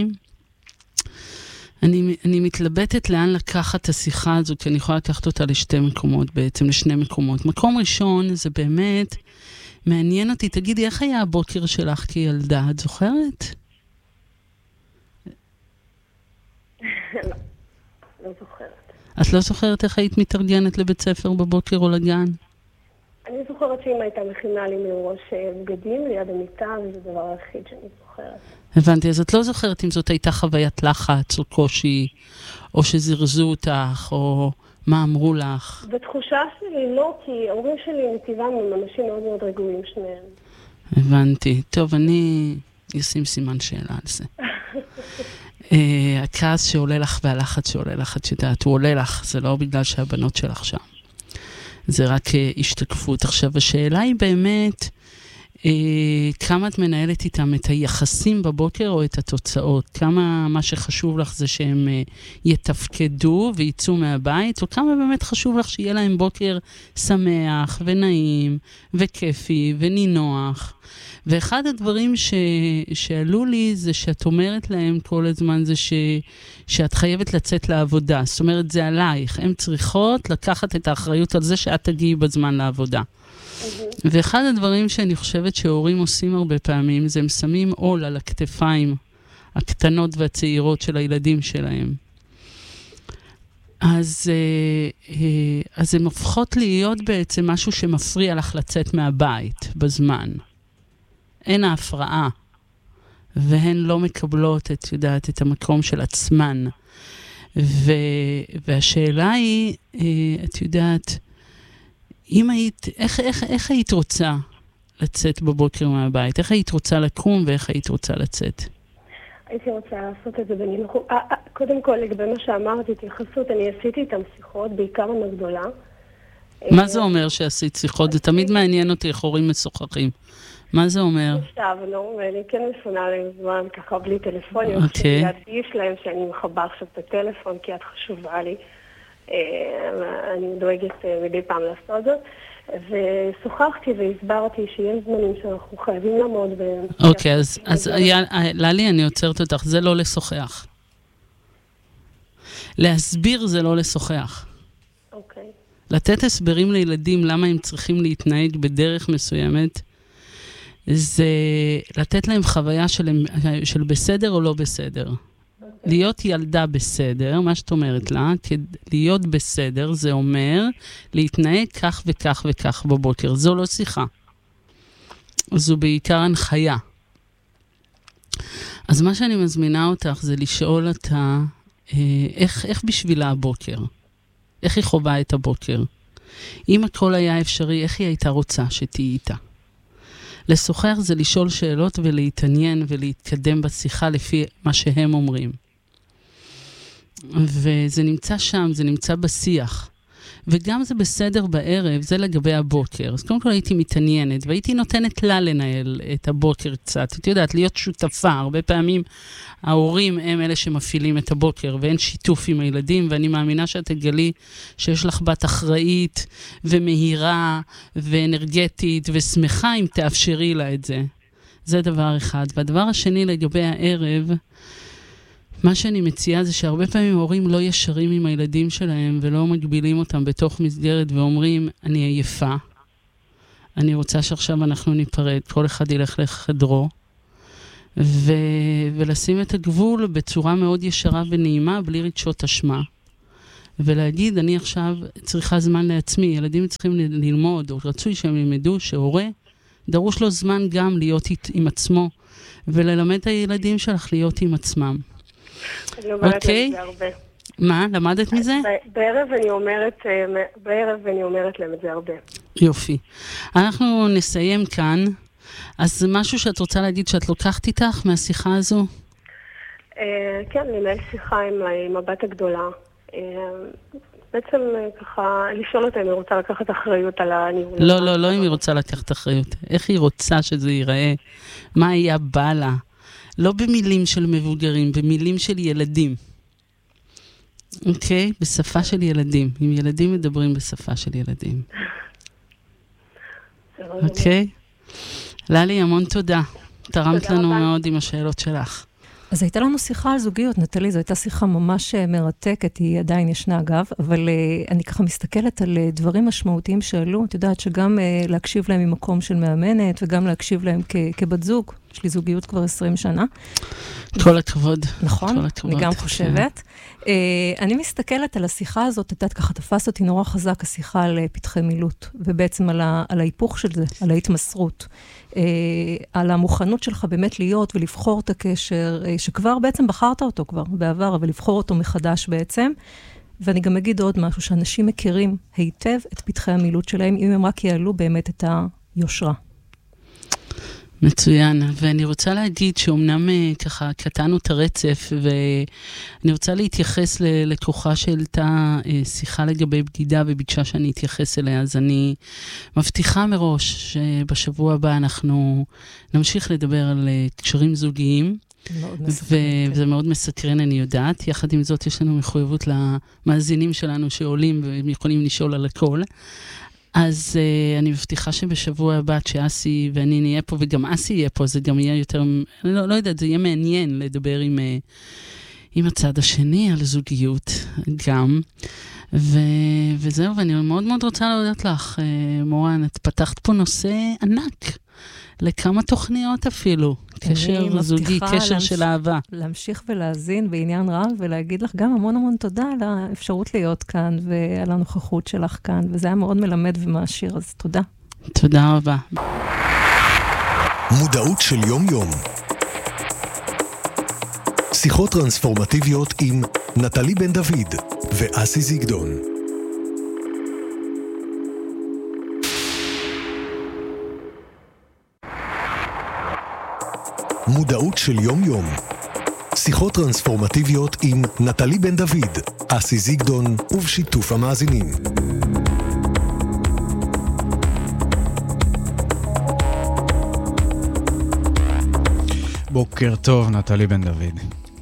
S1: אני מתלבטת לאן לקחת את השיחה הזו, כי אני יכולה לקחת אותה לשתי מקומות בעצם, לשני מקומות. מקום ראשון זה באמת מעניין אותי, תגידי, איך היה הבוקר שלך כילדה? את זוכרת?
S4: לא זוכרת.
S1: את לא זוכרת איך היית מתארגנת לבית ספר בבוקר או לגן?
S4: אני זוכרת שאמא הייתה מכינה לי מראש בגדים ליד המיטה, וזה הדבר היחיד שאני זוכרת.
S1: הבנתי, אז את לא זוכרת אם זאת הייתה חוויית לחץ או קושי, או שזרזו אותך, או מה אמרו לך?
S4: בתחושה שלי לא, כי ההורים שלי מטבעם הם אנשים מאוד מאוד רגועים שניהם.
S1: הבנתי. טוב, אני אשים סימן שאלה על זה. הכעס שעולה לך והלחץ שעולה לך, את יודעת, הוא עולה לך, זה לא בגלל שהבנות שלך שם. זה רק השתקפות. עכשיו, השאלה היא באמת, כמה את מנהלת איתם את היחסים בבוקר או את התוצאות? כמה מה שחשוב לך זה שהם יתפקדו ויצאו מהבית, או כמה באמת חשוב לך שיהיה להם בוקר שמח ונעים וכיפי ונינוח? ואחד הדברים שעלו לי זה שאת אומרת להם כל הזמן זה שאת חייבת לצאת לעבודה. זאת אומרת, זה עלייך. הן צריכות לקחת את האחריות על זה שאת תגיעי בזמן לעבודה. ואחד הדברים שאני חושבת שהורים עושים הרבה פעמים, זה הם שמים עול על הכתפיים הקטנות והצעירות של הילדים שלהם. אז הן הופכות להיות בעצם משהו שמפריע לך לצאת מהבית בזמן. אין ההפרעה, והן לא מקבלות, את יודעת, את המקום של עצמן. והשאלה היא, את יודעת, איך היית רוצה לצאת בבוקר מהבית? איך היית רוצה לקום ואיך היית רוצה לצאת?
S4: הייתי רוצה לעשות את זה בנינוחות. קודם כל, לגבי מה שאמרתי, התייחסות, אני עשיתי איתם שיחות, בעיקר עם הגדולה.
S1: מה זה אומר שעשית שיחות? זה תמיד מעניין אותי איך הורים משוחחים. מה זה אומר?
S4: עכשיו, אני כן מפונה להם זמן ככה בלי טלפונים. אוקיי. להדגיש להם שאני מחבר עכשיו את הטלפון, כי את חשובה לי. אני דואגת מדי פעם לעשות זאת. ושוחחתי והסברתי שיש זמנים שאנחנו חייבים לעמוד בהם.
S1: אוקיי, אז ללי, אני עוצרת אותך, זה לא לשוחח. להסביר זה לא לשוחח.
S4: אוקיי.
S1: לתת הסברים לילדים למה הם צריכים להתנהג בדרך מסוימת, זה לתת להם חוויה של בסדר או לא בסדר. להיות ילדה בסדר, מה שאת אומרת לה, להיות בסדר, זה אומר להתנהג כך וכך וכך בבוקר. זו לא שיחה. זו בעיקר הנחיה. אז מה שאני מזמינה אותך זה לשאול אותה, איך בשבילה הבוקר? איך היא חובה את הבוקר? אם הכל היה אפשרי, איך היא הייתה רוצה שתהיי איתה? לשוחח זה לשאול שאלות ולהתעניין ולהתקדם בשיחה לפי מה שהם אומרים. וזה נמצא שם, זה נמצא בשיח. וגם זה בסדר בערב, זה לגבי הבוקר. אז קודם כל הייתי מתעניינת, והייתי נותנת לה לנהל את הבוקר קצת. את יודעת, להיות שותפה. הרבה פעמים ההורים הם אלה שמפעילים את הבוקר, ואין שיתוף עם הילדים, ואני מאמינה שאת תגלי שיש לך בת אחראית ומהירה ואנרגטית ושמחה אם תאפשרי לה את זה. זה דבר אחד. והדבר השני לגבי הערב, מה שאני מציעה זה שהרבה פעמים הורים לא ישרים עם הילדים שלהם ולא מגבילים אותם בתוך מסגרת ואומרים, אני עייפה, אני רוצה שעכשיו אנחנו ניפרד, כל אחד ילך לחדרו, ולשים את הגבול בצורה מאוד ישרה ונעימה, בלי רגשות אשמה. ולהגיד, אני עכשיו צריכה זמן לעצמי, ילדים צריכים ללמוד, או רצוי שהם ילמדו שהורה, דרוש לו זמן גם להיות עם עצמו, וללמד את הילדים שלך להיות עם עצמם.
S4: אני אומרת את זה הרבה.
S1: מה? למדת מזה?
S4: בערב אני אומרת להם את זה הרבה.
S1: יופי. אנחנו נסיים כאן. אז זה משהו שאת רוצה להגיד שאת לוקחת איתך מהשיחה הזו?
S4: כן, לנהל שיחה עם הבת הגדולה. בעצם ככה, לשאול אותה אם היא רוצה לקחת אחריות על הניהול.
S1: לא אם היא רוצה לקחת אחריות. איך היא רוצה שזה ייראה? מה היה בא לה? לא במילים של מבוגרים, במילים של ילדים. אוקיי? בשפה של ילדים. אם ילדים מדברים בשפה של ילדים. אוקיי? ללי, המון תודה. תרמת לנו מאוד עם השאלות שלך.
S2: אז הייתה לנו שיחה על זוגיות, נטלי, זו הייתה שיחה ממש מרתקת, היא עדיין ישנה אגב, אבל אני ככה מסתכלת על דברים משמעותיים שעלו, את יודעת שגם להקשיב להם ממקום של מאמנת, וגם להקשיב להם כבת זוג, יש לי זוגיות כבר 20 שנה.
S1: כל הכבוד.
S2: נכון, אני גם חושבת. אני מסתכלת על השיחה הזאת, את יודעת ככה תפס אותי נורא חזק, השיחה על פתחי מילוט, ובעצם על ההיפוך של זה, על ההתמסרות. על המוכנות שלך באמת להיות ולבחור את הקשר, שכבר בעצם בחרת אותו כבר בעבר, אבל לבחור אותו מחדש בעצם. ואני גם אגיד עוד משהו, שאנשים מכירים היטב את פתחי המילוט שלהם, אם הם רק יעלו באמת את היושרה.
S1: מצוין, ואני רוצה להגיד שאומנם ככה קטענו את הרצף, ואני רוצה להתייחס לקוחה שהעלתה שיחה לגבי בגידה, וביקשה שאני אתייחס אליה, אז אני מבטיחה מראש שבשבוע הבא אנחנו נמשיך לדבר על קשרים זוגיים, וזה מאוד מסקרן, אני יודעת. יחד עם זאת יש לנו מחויבות למאזינים שלנו שעולים, והם יכולים לשאול על הכל. אז אני מבטיחה שבשבוע הבא שאסי ואני נהיה פה, וגם אסי יהיה פה, זה גם יהיה יותר, לא יודעת, זה יהיה מעניין לדבר עם הצד השני על זוגיות גם. וזהו, ואני מאוד מאוד רוצה להודות לך, מורן, את פתחת פה נושא ענק, לכמה תוכניות אפילו, קשר זוגי, קשר של אהבה.
S2: להמשיך ולהזין בעניין רב, ולהגיד לך גם המון המון תודה על האפשרות להיות כאן, ועל הנוכחות שלך כאן, וזה היה מאוד מלמד ומעשיר, אז תודה.
S1: תודה רבה.
S5: מודעות של יום יום. שיחות טרנספורמטיביות עם נטלי בן דוד ואסי זיגדון. מודעות של יום יום. שיחות טרנספורמטיביות עם נטלי בן דוד, אסי זיגדון ובשיתוף המאזינים.
S6: בוקר טוב, נטלי בן דוד.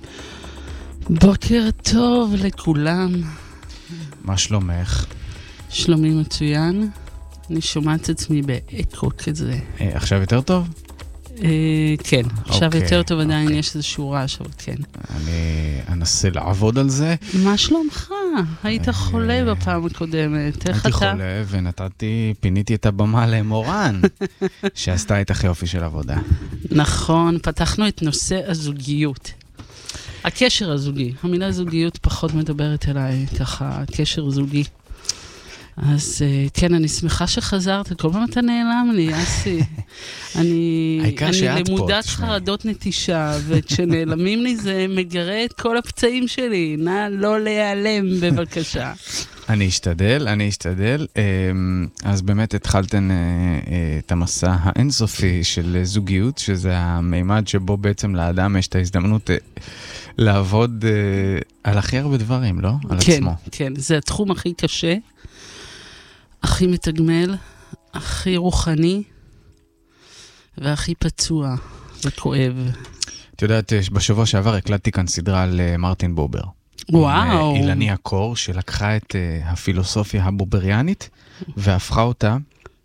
S1: בוקר טוב לכולם.
S6: מה שלומך?
S1: שלומי מצוין. אני שומעת את עצמי באקו כזה.
S6: עכשיו יותר טוב?
S1: כן, עכשיו יותר טוב עדיין יש איזשהו רעש, אבל כן.
S6: אני אנסה לעבוד על זה.
S1: מה שלומך? היית חולה בפעם הקודמת.
S6: הייתי חולה פיניתי את הבמה למורן, שעשתה את היופי של עבודה.
S1: נכון, פתחנו את נושא הזוגיות. הקשר הזוגי. המילה זוגיות פחות מדברת אליי, ככה, קשר זוגי. אז כן, אני שמחה שחזרת, כל פעם אתה נעלם לי, אסי. אני למודת חרדות נטישה, וכשנעלמים לי זה מגרה את כל הפצעים שלי. נא לא להיעלם, בבקשה.
S6: אני אשתדל. אז באמת התחלתן את המסע האינסופי של זוגיות, שזה המימד שבו בעצם לאדם יש את ההזדמנות לעבוד על הכי הרבה דברים, לא? על עצמו.
S1: כן, זה התחום הכי קשה. הכי מתגמל, הכי רוחני, והכי פצוע וכואב.
S6: את יודעת, בשבוע שעבר הקלטתי כאן סדרה על מרטין בובר.
S1: וואו.
S6: אילני הקור, שלקחה את הפילוסופיה הבובריאנית, והפכה אותה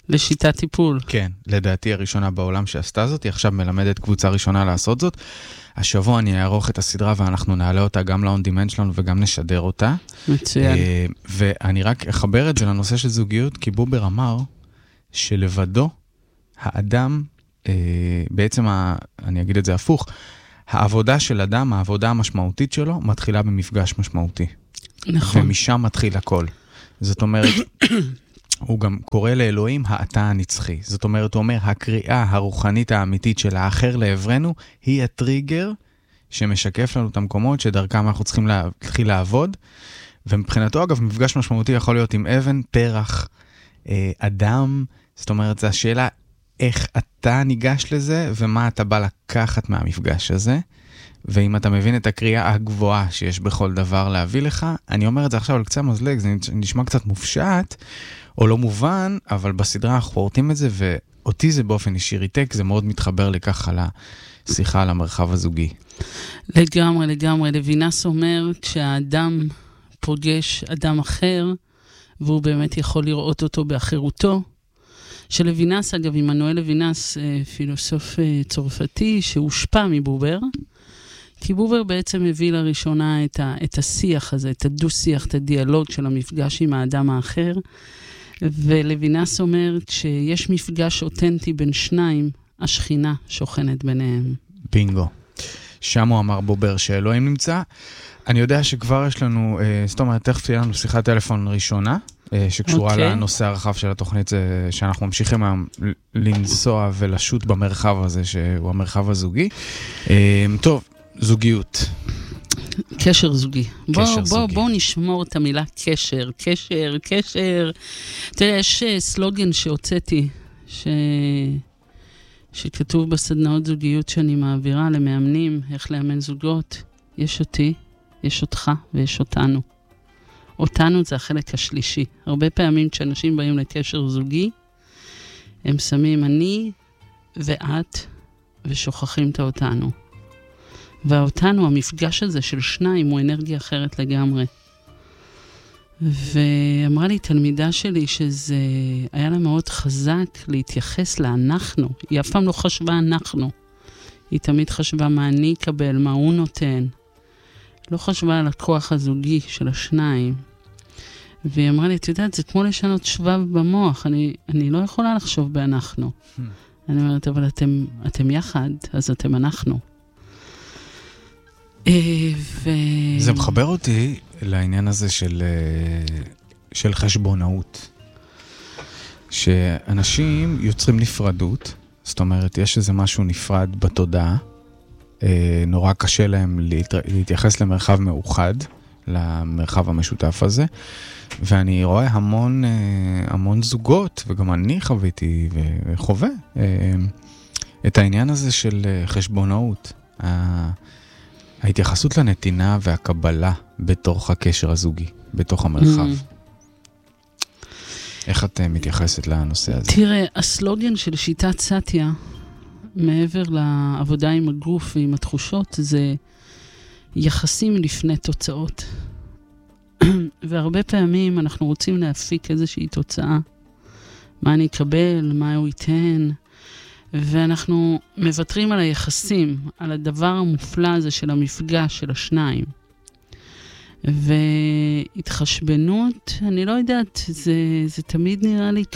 S1: לשיטת טיפול.
S6: כן, לדעתי הראשונה בעולם שעשתה זאת, היא עכשיו מלמדת קבוצה ראשונה לעשות זאת. השבוע אני אערוך את הסדרה ואנחנו נעלה אותה גם ל-on demand שלנו וגם נשדר אותה.
S1: מצוין.
S6: ואני רק אחבר את זה לנושא של זוגיות, כי בובר אמר שלבדו האדם, בעצם, אני אגיד את זה הפוך, העבודה של אדם, העבודה המשמעותית שלו, מתחילה במפגש משמעותי.
S1: נכון.
S6: ומשם מתחיל הכל. זאת אומרת, הוא גם קורא לאלוהים האתה הנצחי. זאת אומרת, הוא אומר, הקריאה הרוחנית האמיתית של האחר לעברנו, היא הטריגר שמשקף לנו את המקומות שדרכם אנחנו צריכים להתחיל לעבוד. ומבחינתו, אגב, מפגש משמעותי יכול להיות עם אבן, פרח, אדם. זאת אומרת, זו השאלה איך אתה ניגש לזה, ומה אתה בא לקחת מהמפגש הזה. ואם אתה מבין את הקריאה הגבוהה שיש בכל דבר להביא לך, אני אומר את זה עכשיו על קצה המזלג, זה נשמע קצת מופשט, או לא מובן, אבל בסדרה אנחנו פורטים את זה, ואותי זה באופן אישי ריתק, זה מאוד מתחבר לכך על השיחה על המרחב הזוגי.
S1: לגמרי, לגמרי. לוינס אומר, כשהאדם פוגש אדם אחר, והוא באמת יכול לראות אותו באחרותו, שלוינס, אגב, עמנואל לוינס, פילוסוף צרפתי, שהושפע מבובר, כי בובר בעצם הביא לראשונה את השיח הזה, את הדו-שיח, את הדיאלוג של המפגש עם האדם האחר, ולוינס אומר, כשיש מפגש אותנטי בין שניים, השכינה שוכנת ביניהם.
S6: בינגו. שם הוא אמר בובר שאלוהים נמצא. אני יודע שכבר יש לנו, זאת אומרת, תכף תהיה לנו שיחת טלפון ראשונה, שקשורה לנושא הרחב של התוכנית, זה שאנחנו ממשיכים לנסוע ולשוט במרחב הזה, שהוא המרחב הזוגי. טוב, זוגיות.
S1: קשר זוגי. בואו נשמור את המילה קשר, קשר. תראה, יש סלוגן שהוצאתי, שכתוב בסדנאות זוגיות שאני מעבירה למאמנים, איך לאמן זוגות. יש אותי, יש אותך ויש אותנו. אותנו זה החלק השלישי. הרבה פעמים כשאנשים באים לקשר זוגי, הם שמים אני ואת ושוכחים את אותנו. והאותנו, המפגש הזה של שניים, הוא אנרגיה אחרת לגמרי. ואמרה לי תלמידה שלי שזה היה לה מאוד חזק להתייחס לאנחנו. היא אף פעם לא חשבה אנחנו. היא תמיד חשבה מה אני אקבל, מה הוא נותן. לא חשבה על הכוח הזוגי של השניים. והיא אמרה לי, את יודעת, זה כמו לשנות שבב במוח. אני לא יכולה לחשוב באנחנו. אני אומרת, אבל אתם יחד, אז אתם אנחנו.
S6: זה מחבר אותי לעניין הזה של חשבונאות. שאנשים יוצרים נפרדות, זאת אומרת, יש איזה משהו נפרד בתודעה, נורא קשה להם להתייחס למרחב מאוחד, למרחב המשותף הזה, ואני רואה המון זוגות, וגם אני חוויתי וחווה את העניין הזה של חשבונאות. ההתייחסות לנתינה והקבלה בתוך הקשר הזוגי, בתוך המרחב. איך את מתייחסת לנושא הזה?
S1: תראה, הסלוגן של שיטת סאטיה, מעבר לעבודה עם הגוף ועם התחושות, זה יחסים לפני תוצאות. והרבה פעמים אנחנו רוצים להפיק איזושהי תוצאה. מה אני אקבל, מה הוא ייתן, ואנחנו מוותרים על היחסים, על הדבר המופלא הזה של המפגש של השניים. והתחשבנות, אני לא יודעת, זה תמיד נראה לי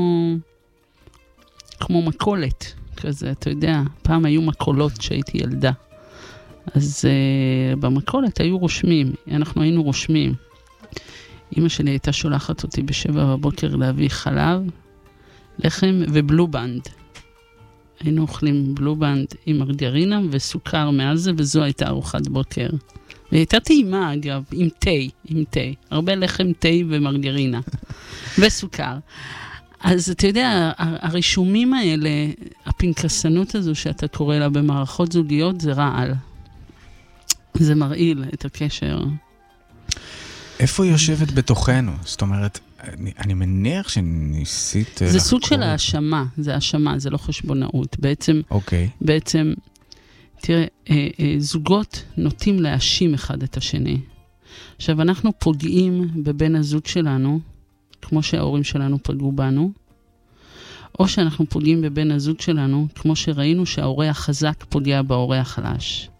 S1: כמו מקולת כזה, אתה יודע, פעם היו מקולות שהייתי ילדה. אז במקולת היו רושמים, אנחנו היינו רושמים. אמא שלי הייתה שולחת אותי ב7 בבוקר להביא חלב, לחם ובלובנד. היינו אוכלים בלובנד עם מרגרינה וסוכר מעל זה, וזו הייתה ארוחת בוקר. והייתה טעימה, אגב, עם תה. הרבה לחם, תה ומרגרינה. וסוכר. אז אתה יודע, הרישומים האלה, הפנקסנות הזו שאתה קורא לה במערכות זוגיות, זה רעל. זה מרעיל את הקשר.
S6: איפה היא יושבת בתוכנו? זאת אומרת, אני מניח שניסית...
S1: זה סוג של האשמה, זה האשמה, זה לא חשבונאות. בעצם, תראה, זוגות נוטים להאשים אחד את השני. עכשיו, אנחנו פוגעים בבן הזוג שלנו, כמו שההורים שלנו פגעו בנו, או שאנחנו פוגעים בבן הזוג שלנו, כמו שראינו שההורה החזק פוגע בהורה החלש.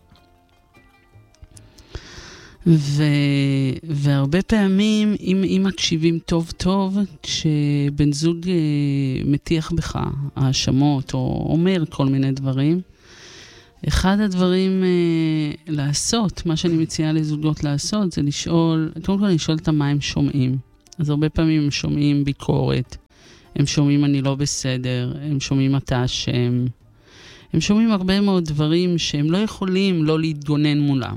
S1: והרבה פעמים, אם מקשיבים טוב טוב, כשבן זוג מטיח בך האשמות או אומר כל מיני דברים, אחד הדברים לעשות, מה שאני מציעה לזוגות לעשות, זה לשאול, קודם כל לשאול אותם מה הם שומעים. אז הרבה פעמים הם שומעים ביקורת, הם שומעים אני לא בסדר, הם שומעים אתה אשם, הם שומעים הרבה מאוד דברים שהם לא יכולים לא להתגונן מולם.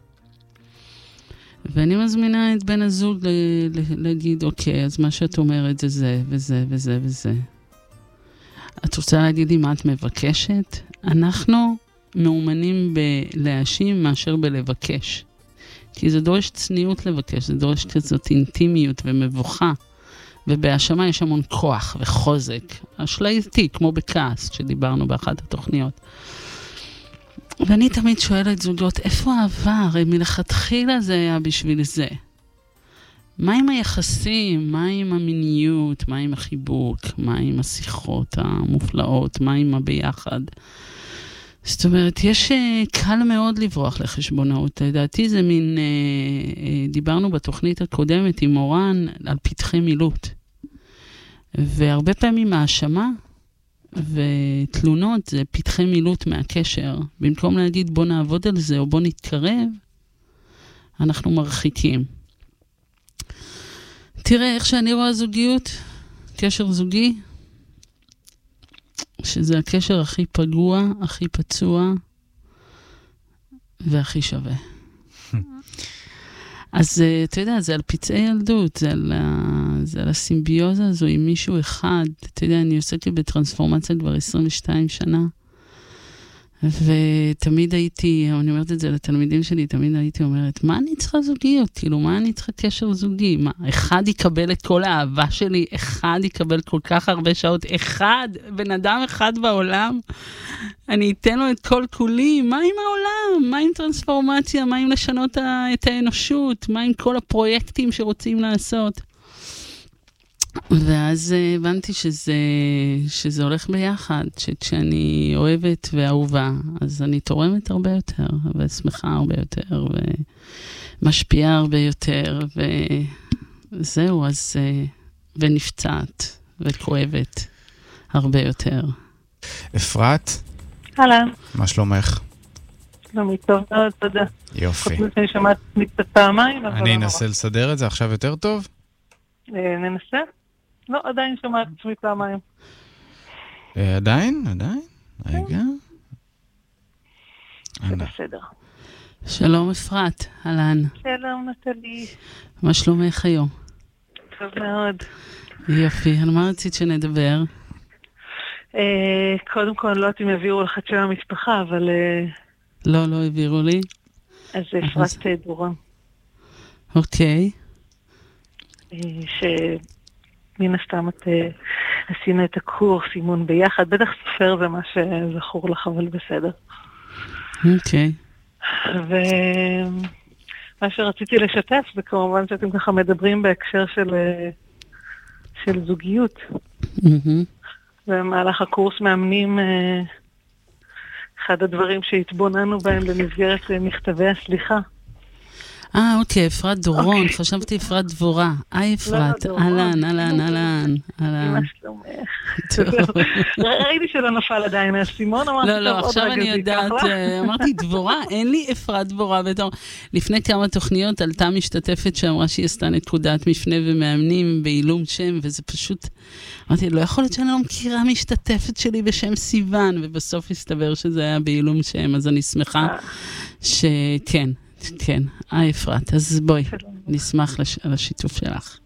S1: ואני מזמינה את בן הזוג להגיד, אוקיי, אז מה שאת אומרת זה זה וזה וזה וזה. את רוצה להגיד לי מה את מבקשת? אנחנו מאומנים בלהאשים מאשר בלבקש. כי זה דורש צניעות לבקש, זה דורש כזאת אינטימיות ומבוכה. ובהאשמה יש המון כוח וחוזק. אשלייתי, כמו בכעס, שדיברנו באחת התוכניות. ואני תמיד שואלת זוגות, איפה העבר? מלכתחילה זה היה בשביל זה. מה עם היחסים? מה עם המיניות? מה עם החיבוק? מה עם השיחות המופלאות? מה עם הביחד? זאת אומרת, יש קל מאוד לברוח לחשבונאות. לדעתי זה מין, דיברנו בתוכנית הקודמת עם מורן על פתחי מילוט. והרבה פעמים האשמה ותלונות זה פתחי מילוט מהקשר. במקום להגיד בוא נעבוד על זה או בוא נתקרב, אנחנו מרחיקים. תראה איך שאני רואה זוגיות, קשר זוגי, שזה הקשר הכי פגוע, הכי פצוע והכי שווה. אז אתה יודע, זה על פצעי ילדות, זה על הסימביוזה הזו עם מישהו אחד. אתה יודע, אני עוסקת בטרנספורמציה כבר 22 שנה, ותמיד הייתי, אני אומרת את זה לתלמידים שלי, תמיד הייתי אומרת, מה אני צריכה זוגיות? כאילו, מה אני צריכה קשר זוגי? מה, אחד יקבל את כל האהבה שלי, אחד יקבל כל כך הרבה שעות, אחד, בן אדם אחד בעולם, אני אתן לו את כל כולי, מה עם העולם? מה עם טרנספורמציה? מה עם לשנות את האנושות? מה עם כל הפרויקטים שרוצים לעשות? ואז הבנתי שזה הולך ביחד, שכשאני אוהבת ואהובה, אז אני תורמת הרבה יותר, ושמחה הרבה יותר, ומשפיעה הרבה יותר, וזהו, אז, ונפצעת, וכואבת הרבה יותר.
S6: אפרת?
S7: אהלן.
S6: מה שלומך?
S7: שלומי טוב מאוד, תודה.
S6: יופי.
S7: חוץ שאני שמעת קצת פעמיים, אבל...
S6: אני אנסה לסדר את זה עכשיו יותר טוב?
S7: ננסה? לא, עדיין שמעת עצמי פעמיים.
S6: עדיין? רגע.
S7: זה בסדר.
S1: שלום אפרת, אהלן.
S7: שלום נטלי.
S1: מה שלומך היום?
S7: טוב מאוד.
S1: יופי, על מה רצית שנדבר?
S7: קודם כל, לא יודעת אם העבירו לך את שם המשפחה, אבל...
S1: לא העבירו לי.
S7: אז זה אפרת דורון.
S1: אוקיי.
S7: שמן הסתם את עשינו את הקורס אימון ביחד, בטח סופר זה מה שזכור לך, אבל בסדר.
S1: אוקיי.
S7: ומה שרציתי לשתף זה כמובן שאתם ככה מדברים בהקשר של זוגיות. במהלך הקורס מאמנים אחד הדברים שהתבוננו בהם במסגרת מכתבי הסליחה.
S1: אוקיי, אפרת דורון, חשבתי אפרת דבורה. אפרת, אהלן.
S7: מה שלומך? ראיתי שלא נפל עדיין הסימון, אמרתי טוב, עוד
S1: עכשיו
S7: רגע
S1: אני יודעת, אמרתי דבורה, אין לי אפרת דבורה בתור. לפני כמה תוכניות עלתה משתתפת שאמרה שהיא עשתה נקודת מפנה ומאמנים בעילום שם, וזה פשוט, אמרתי, לא יכול להיות שאני לא מכירה משתתפת שלי בשם סיוון, ובסוף הסתבר שזה היה בעילום שם, אז אני שמחה שכן. כן, אפרת, אז בואי, נשמח על השיתוף שלך.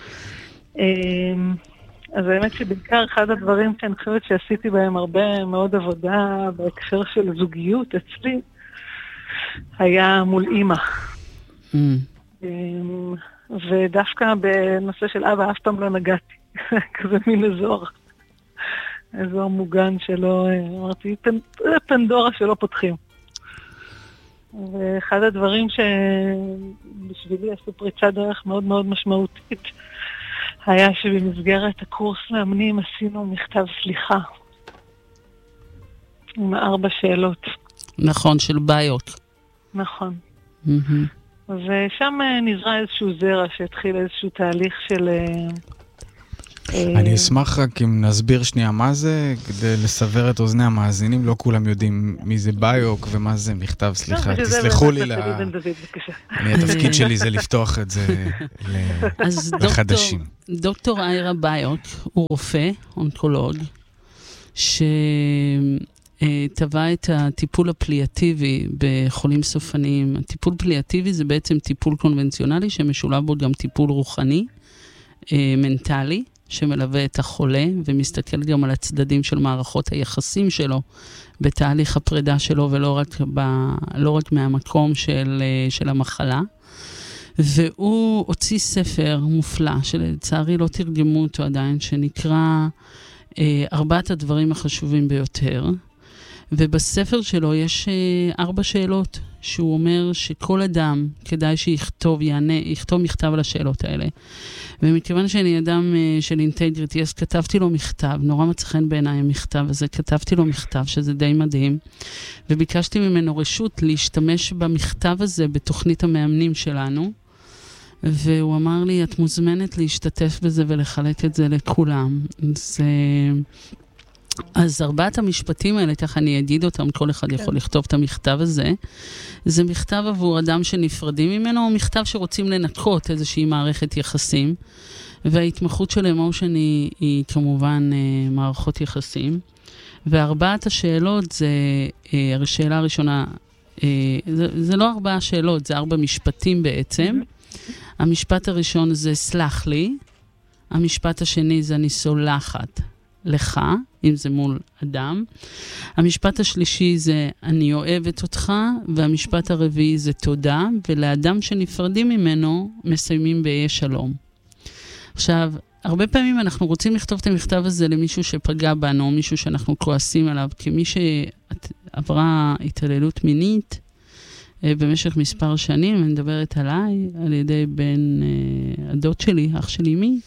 S7: אז האמת שבעיקר אחד הדברים שאני חושבת שעשיתי בהם הרבה מאוד עבודה בהקשר של זוגיות אצלי, היה מול אימא. ודווקא בנושא של אבא אף פעם לא נגעתי, כזה מין אזור מוגן שלא, אמרתי, פנדורה שלא פותחים. ואחד הדברים שבשבילי עשו פריצת דרך מאוד מאוד משמעותית היה שבמסגרת הקורס מאמנים עשינו מכתב סליחה. עם 4 שאלות.
S1: נכון, של בעיות.
S7: נכון. ושם נזרע איזשהו זרע שהתחיל איזשהו תהליך של...
S6: אני אשמח רק אם נסביר שנייה מה זה, כדי לסבר את אוזני המאזינים, לא כולם יודעים מי זה ביוק ומה זה מכתב סליחה. תסלחו לי התפקיד שלי זה לפתוח את זה לחדשים.
S1: דוקטור איירה ביוק הוא רופא, אונקולוג, טבע את הטיפול הפליאטיבי בחולים סופניים. הטיפול פליאטיבי זה בעצם טיפול קונבנציונלי שמשולב בו גם טיפול רוחני, מנטלי, שמלווה את החולה ומסתכל גם על הצדדים של מערכות היחסים שלו בתהליך הפרידה שלו ולא רק מהמקום של המחלה. והוא הוציא ספר מופלא שלצערי לא תרגמו אותו עדיין, שנקרא 4 הדברים החשובים ביותר. ובספר שלו יש 4 שאלות, שהוא אומר שכל אדם כדאי יכתוב מכתב על השאלות האלה. ומכיוון שאני אדם של אינטגריטי, אז כתבתי לו מכתב, נורא מצא חן בעיניי המכתב הזה, כתבתי לו מכתב, שזה די מדהים, וביקשתי ממנו רשות להשתמש במכתב הזה בתוכנית המאמנים שלנו, והוא אמר לי, את מוזמנת להשתתף בזה ולחלק את זה לכולם. אז 4 המשפטים האלה, ככה אני אגיד אותם, כל אחד יכול לכתוב את המכתב הזה. זה מכתב עבור אדם שנפרדים ממנו, או מכתב שרוצים לנקות איזושהי מערכת יחסים. וההתמחות של אמושן היא כמובן מערכות יחסים. ו4 השאלות זה, השאלה הראשונה, זה לא 4 שאלות, זה 4 משפטים בעצם. המשפט הראשון זה סלח לי. המשפט השני זה אני סולחת לך, אם זה מול אדם. המשפט השלישי זה אני אוהבת אותך, והמשפט הרביעי זה תודה, ולאדם שנפרדים ממנו מסיימים ביה שלום. עכשיו, הרבה פעמים אנחנו רוצים לכתוב את המכתב הזה למישהו שפגע בנו, או מישהו שאנחנו כועסים עליו, כמי שעברה התעללות מינית במשך מספר שנים, אני מדברת עליי, על ידי בן הדוד שלי, אח שלי מי,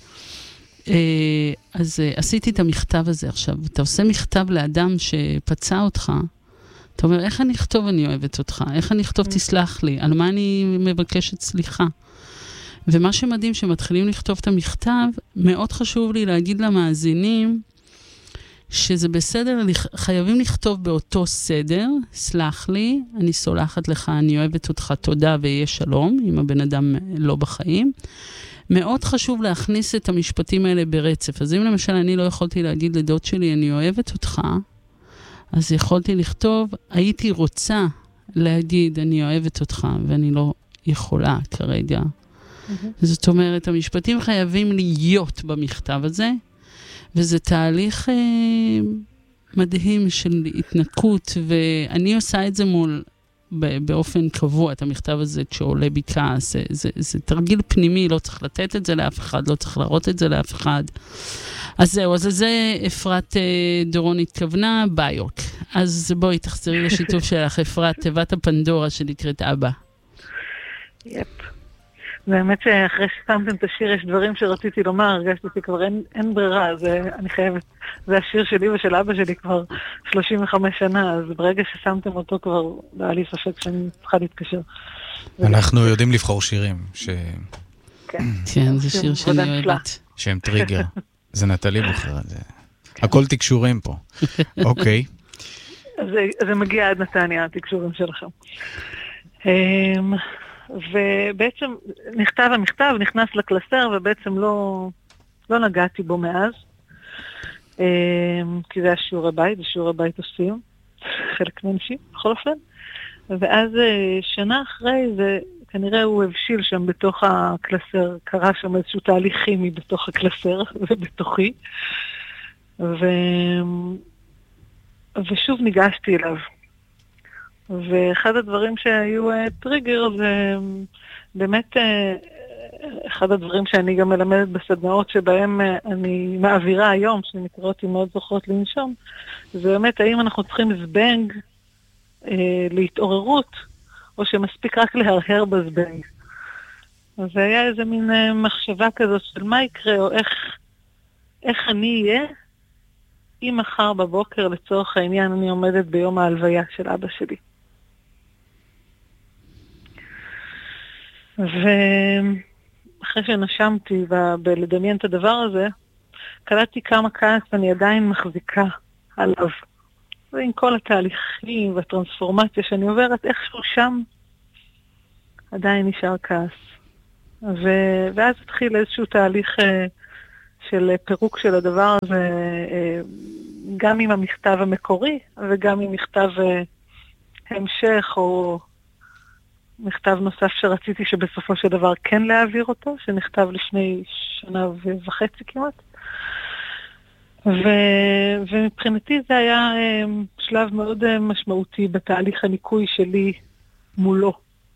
S1: אז עשיתי את המכתב הזה עכשיו. אתה עושה מכתב לאדם שפצע אותך, אתה אומר, איך אני אכתוב אני אוהבת אותך? איך אני אכתוב תסלח לי? על מה אני מבקשת סליחה? ומה שמדהים שמתחילים לכתוב את המכתב, מאוד חשוב לי להגיד למאזינים, שזה בסדר, חייבים לכתוב באותו סדר, סלח לי, אני סולחת לך, אני אוהבת אותך, תודה ויהיה שלום, אם הבן אדם לא בחיים. מאוד חשוב להכניס את המשפטים האלה ברצף. אז אם למשל אני לא יכולתי להגיד לדוד שלי, אני אוהבת אותך, אז יכולתי לכתוב, הייתי רוצה להגיד, אני אוהבת אותך, ואני לא יכולה כרגע. זאת אומרת, המשפטים חייבים להיות במכתב הזה, וזה תהליך מדהים של התנקות, ואני עושה את זה באופן קבוע, את המכתב הזה כשעולה בי כעס, זה תרגיל פנימי, לא צריך לתת את זה לאף אחד, לא צריך להראות את זה לאף אחד. אז זהו, אז זה אפרת דורון התכוונה, ביוק. אז בואי תחזרי לשיתוף שלך, אפרת, תיבת הפנדורה שנקראת אבא.
S7: יפ. באמת שאחרי ששמתם את השיר, יש דברים שרציתי לומר, הרגשתי שכבר אין ברירה, אני חייבת, זה השיר שלי ושל אבא שלי כבר 35 שנה, אז ברגע ששמתם אותו כבר, לא היה לי ספק שאני צריכה להתקשר.
S6: אנחנו יודעים לבחור שירים,
S1: כן, זה שיר שאני אוהבת.
S6: שהם טריגר. זה נטלי בוחרת, הכל תקשורים פה. אוקיי.
S7: אז זה מגיע עד נתניה, התקשורים שלכם. ובעצם נכתב המכתב, נכנס לקלסר, ובעצם לא נגעתי בו מאז, כי זה היה שיעורי בית, זה שיעורי בית עושים, חלק מהאנשים, בכל אופן. ואז שנה אחרי זה, כנראה הוא הבשיל שם בתוך הקלסר, קרה שם איזשהו תהליך כימי בתוך הקלסר ובתוכי, ושוב ניגשתי אליו. ואחד הדברים שהיו טריגר זה באמת אחד הדברים שאני גם מלמדת בסדנאות שבהם אני מעבירה היום, שנקראות מאוד זוכרות לנשום, זה באמת האם אנחנו צריכים זבנג להתעוררות, או שמספיק רק להרהר בזבנג. אז זה היה איזה מין מחשבה כזאת של מה יקרה, או איך אני אהיה, אם מחר בבוקר, לצורך העניין, אני עומדת ביום ההלוויה של אבא שלי. ואחרי שנשמתי בלדמיין את הדבר הזה, קלטתי כמה כעס ואני עדיין מחזיקה עליו. ועם כל התהליכים והטרנספורמציה שאני עוברת, איכשהו שם עדיין נשאר כעס. ואז התחיל איזשהו תהליך של פירוק של הדבר הזה, גם עם המכתב המקורי וגם עם מכתב המשך או מכתב נוסף שרציתי שבסופו של דבר כן להעביר אותו, שנכתב לפני 1.5 שנה כמעט. ומבחינתי זה היה שלב מאוד משמעותי בתהליך הניקוי שלי מולו.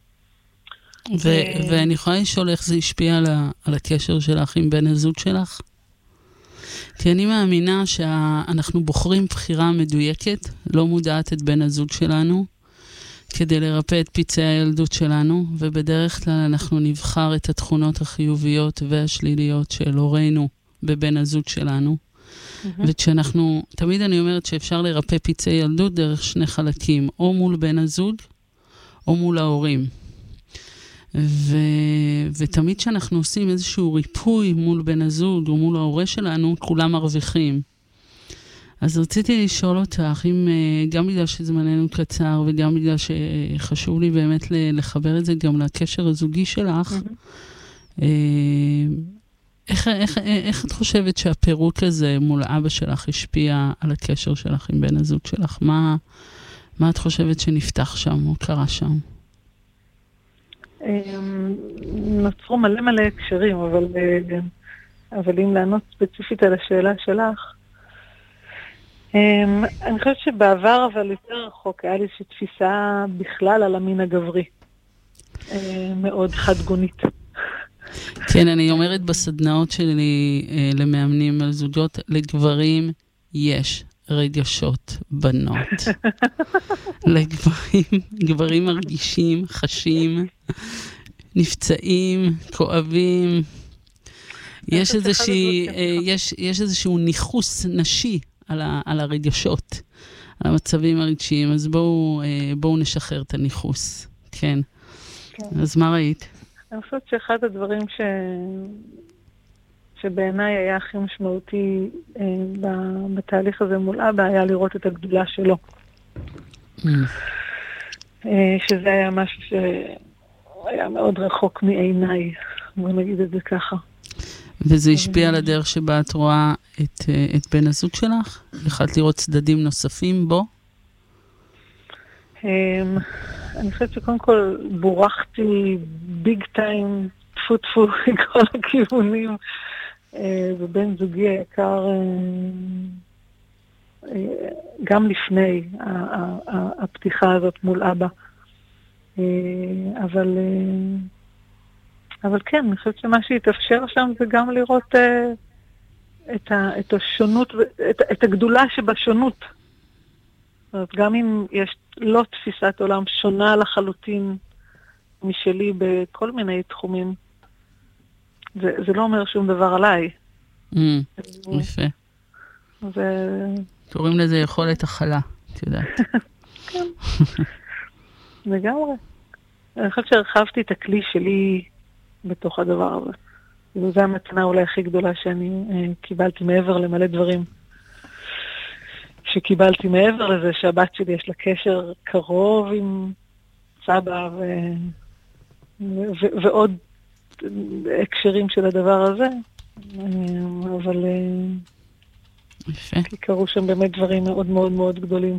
S1: ואני יכולה לשאול איך זה השפיע על הקשר שלך עם בן הזוג שלך? כי אני מאמינה שאנחנו בוחרים בחירה מדויקת, לא מודעת את בן הזוג שלנו, כדי לרפא את פצעי הילדות שלנו, ובדרך כלל אנחנו נבחר את התכונות החיוביות והשליליות של הורינו בבן הזוג שלנו. וכשאנחנו, תמיד אני אומרת שאפשר לרפא פצעי ילדות דרך 2 חלקים, או מול בן הזוג, או מול ההורים. ותמיד כשאנחנו עושים איזשהו ריפוי מול בן הזוג או מול ההורה שלנו, כולם מרוויחים. אז רציתי לשאול אותך, אם גם בגלל שזמננו קצר וגם בגלל שחשוב לי באמת לחבר את זה גם לקשר הזוגי שלך, איך את חושבת שהפירוק הזה מול אבא שלך השפיע על הקשר שלך עם בן הזוג שלך? מה את חושבת שנפתח שם או קרה שם?
S7: נוצרו מלא הקשרים, אבל אם לענות ספציפית על השאלה שלך, אני חושבת שבעבר, אבל יותר רחוק, היה לי שתפיסה בכלל על המין הגברי, מאוד חד-גונית.
S1: כן, אני אומרת בסדנאות שלי למאמנים על זוגות, לגברים יש רגשות בנות. לגברים מרגישים, חשים, נפצעים, כואבים. יש איזשהו ניחוס נשי על הרגשות, על המצבים הרגשיים. אז בואו נשחרר את הניחוס. כן. אז מה ראית?
S7: אני חושבת שאחד הדברים שבעיניי היה הכי משמעותי בתהליך הזה מול אבא, היה לראות את הגדולה שלו. שזה היה משהו שהיה מאוד רחוק מעיניי, בוא נגיד את זה ככה.
S1: וזה השפיע על הדרך שבה את רואה את בן הזוג שלך? יכולת לראות צדדים נוספים בו?
S7: אני חושבת שקודם כל בורחתי ביג טיים, טפו מכל הכיוונים, ובן זוגי היקר גם לפני הפתיחה הזאת מול אבא. אבל כן, אני חושבת שמה שהתאפשר שם זה גם לראות את השונות, את הגדולה שבשונות. זאת אומרת, גם אם יש לא תפיסת עולם שונה לחלוטין משלי בכל מיני תחומים, זה לא אומר שום דבר עליי.
S1: יפה. קוראים לזה יכולת הכלה, את יודעת.
S7: כן. לגמרי. אני חושבת שהרחבתי את הכלי שלי בתוך הדבר הזה. זו המתנה אולי הכי גדולה שאני קיבלתי מעבר למלא דברים. שקיבלתי מעבר לזה שהבת שלי יש לה קשר קרוב עם סבא ועוד הקשרים של הדבר הזה. אבל כי קרו שם באמת דברים מאוד מאוד מאוד גדולים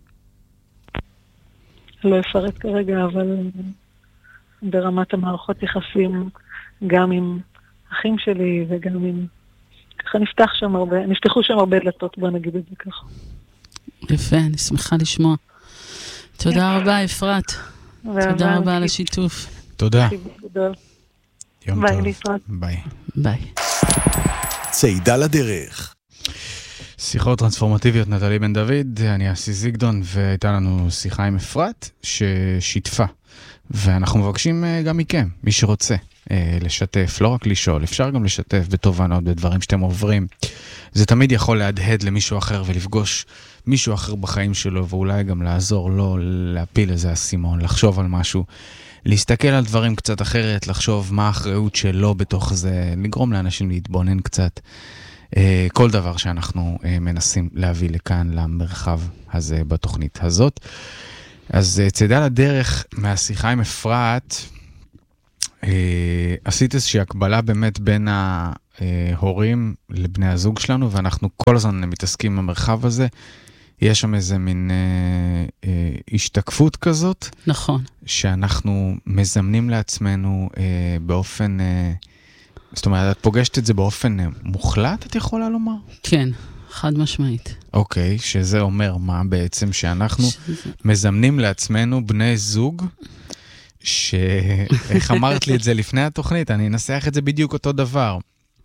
S7: שלא אפרט כרגע, אבל ברמת המערכות יחסים גם עם אחים שלי וגם עם... ככה נפתחו שם הרבה דלתות, בוא נגיד את זה ככה.
S1: יפה, אני שמחה לשמוע. תודה רבה, אפרת. תודה רבה על השיתוף.
S6: תודה. יום
S7: טוב.
S6: ביי.
S1: ביי.
S5: צעידה לדרך.
S6: שיחות טרנספורמטיביות, נטלי בן דוד, אני אסי זיגדון, והייתה לנו שיחה עם אפרת ששיתפה. ואנחנו מבקשים גם מכם, מי שרוצה, לשתף, לא רק לשאול, אפשר גם לשתף בתובנות, בדברים שאתם עוברים. זה תמיד יכול להדהד למישהו אחר ולפגוש מישהו אחר בחיים שלו, ואולי גם לעזור לו להפיל איזה אסימון, לחשוב על משהו, להסתכל על דברים קצת אחרת, לחשוב מה האחריות שלו בתוך זה, לגרום לאנשים להתבונן קצת. כל דבר שאנחנו מנסים להביא לכאן, למרחב הזה בתוכנית הזאת. אז צידה לדרך מהשיחה עם אפרת, עשית איזושהי הקבלה באמת בין ההורים לבני הזוג שלנו, ואנחנו כל הזמן מתעסקים במרחב הזה. יש שם איזה מין השתקפות כזאת.
S1: נכון.
S6: שאנחנו מזמנים לעצמנו באופן, זאת אומרת, את פוגשת את זה באופן מוחלט, את יכולה לומר?
S1: כן, חד משמעית.
S6: אוקיי, שזה אומר מה בעצם? שאנחנו מזמנים לעצמנו בני זוג, איך אמרת לי את זה לפני התוכנית? אני אנסח את זה בדיוק אותו דבר.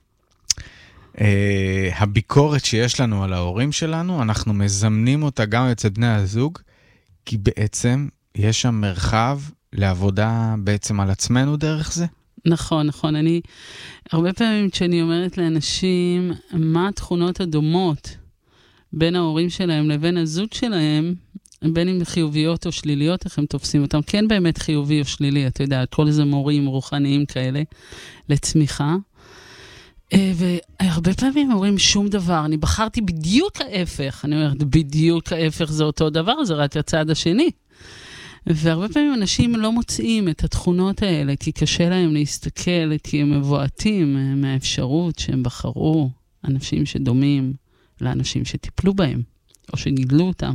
S6: הביקורת שיש לנו על ההורים שלנו, אנחנו מזמנים אותה גם אצל בני הזוג, כי בעצם יש שם מרחב לעבודה בעצם על עצמנו דרך זה?
S1: נכון, נכון. אני, הרבה פעמים כשאני אומרת לאנשים מה התכונות הדומות בין ההורים שלהם לבין הזוג שלהם, בין אם חיוביות או שליליות, איך הם תופסים אותם, כן באמת חיובי או שלילי, אתה יודע, כל איזה מורים רוחניים כאלה לצמיחה. והרבה פעמים אומרים שום דבר, אני בחרתי בדיוק ההפך, אני אומרת בדיוק ההפך זה אותו דבר, זה רק הצד השני. והרבה פעמים אנשים לא מוצאים את התכונות האלה, כי קשה להם להסתכל, כי הם מבועטים מהאפשרות שהם בחרו אנשים שדומים לאנשים שטיפלו בהם, או שגידלו אותם.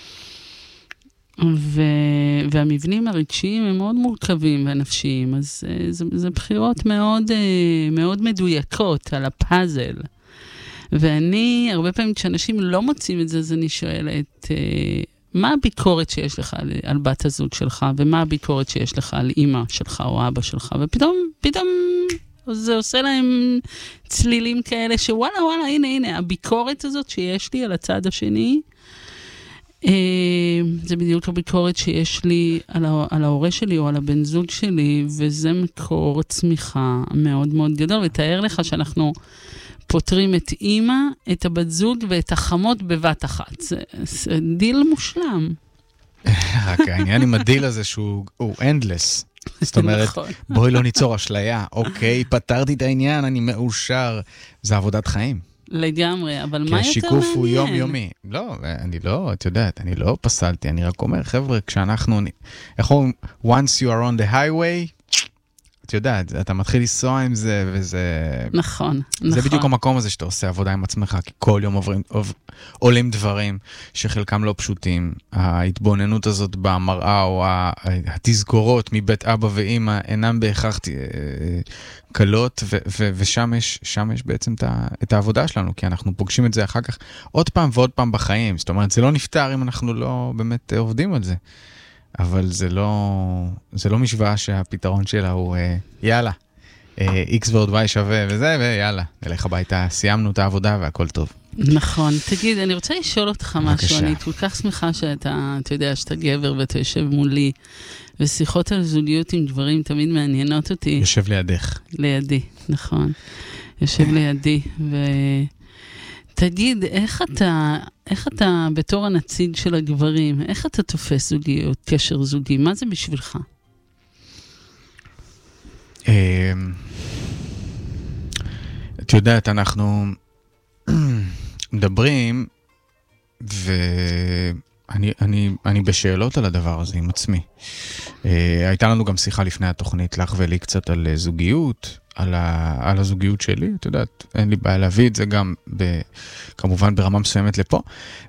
S1: והמבנים הרגשיים הם מאוד מורכבים והנפשיים, אז זה בחירות מאוד, מאוד מדויקות על הפאזל. ואני, הרבה פעמים כשאנשים לא מוצאים את זה, אז אני שואלת, מה הביקורת שיש לך על בת הזוג שלך, ומה הביקורת שיש לך על אמא שלך או אבא שלך, ופתאום זה עושה להם צלילים כאלה, שוואלה, הנה, הביקורת הזאת שיש לי על הצד השני, זה בדיוק הביקורת שיש לי על ההורה שלי או על הבן זוג שלי, וזה מקור צמיחה מאוד מאוד גדול, ותאר לך שאנחנו פותרים את אמא, את הבת זוג ואת החמות בבת אחת. זה דיל מושלם.
S6: רק העניין עם הדיל הזה שהוא endless. זאת אומרת, בואי לא ניצור אשליה. אוקיי, פתרתי את העניין, אני מאושר. זה עבודת חיים.
S1: לגמרי, אבל מה יותר מעניין?
S6: כי השיקוף הוא יומיומי. לא, אני לא, את יודעת, אני לא פסלתי, אני רק אומר, חבר'ה, כשאנחנו, איך אומרים, once you are on the highway, את יודעת, אתה מתחיל לנסוע עם זה, וזה...
S1: נכון.
S6: זה בדיוק המקום הזה שאתה עושה עבודה עם עצמך, כי כל יום עולים דברים שחלקם לא פשוטים. ההתבוננות הזאת במראה, או התזכורות מבית אבא ואמא, אינם בהכרח קלות, ושם יש בעצם את העבודה שלנו, כי אנחנו פוגשים את זה אחר כך עוד פעם ועוד פעם בחיים. זאת אומרת, זה לא נפתר אם אנחנו לא באמת עובדים על זה. אבל זה לא משוואה שהפתרון שלה הוא יאללה, X ועוד Y שווה וזה, ויאללה, נלך הביתה, סיימנו את העבודה והכל טוב.
S1: נכון. תגיד, אני רוצה לשאול אותך משהו, אני כל כך שמחה שאתה יודע, שאתה גבר ואתה יושב מולי, ושיחות על זוגיות עם דברים תמיד מעניינות אותי.
S6: יושב לידך.
S1: לידי, נכון. יושב לידי, תגיד, איך אתה בתור הנציג של הגברים, איך אתה תופס זוגיות, קשר זוגי? מה זה בשבילך?
S6: את יודעת, אנחנו מדברים, ואני בשאלות על הדבר הזה עם עצמי. הייתה לנו גם שיחה לפני התוכנית, לך ולי קצת על זוגיות, על הזוגיות שלי, את יודעת, אין לי בעיה להביא את זה גם כמובן ברמה מסוימת לפה,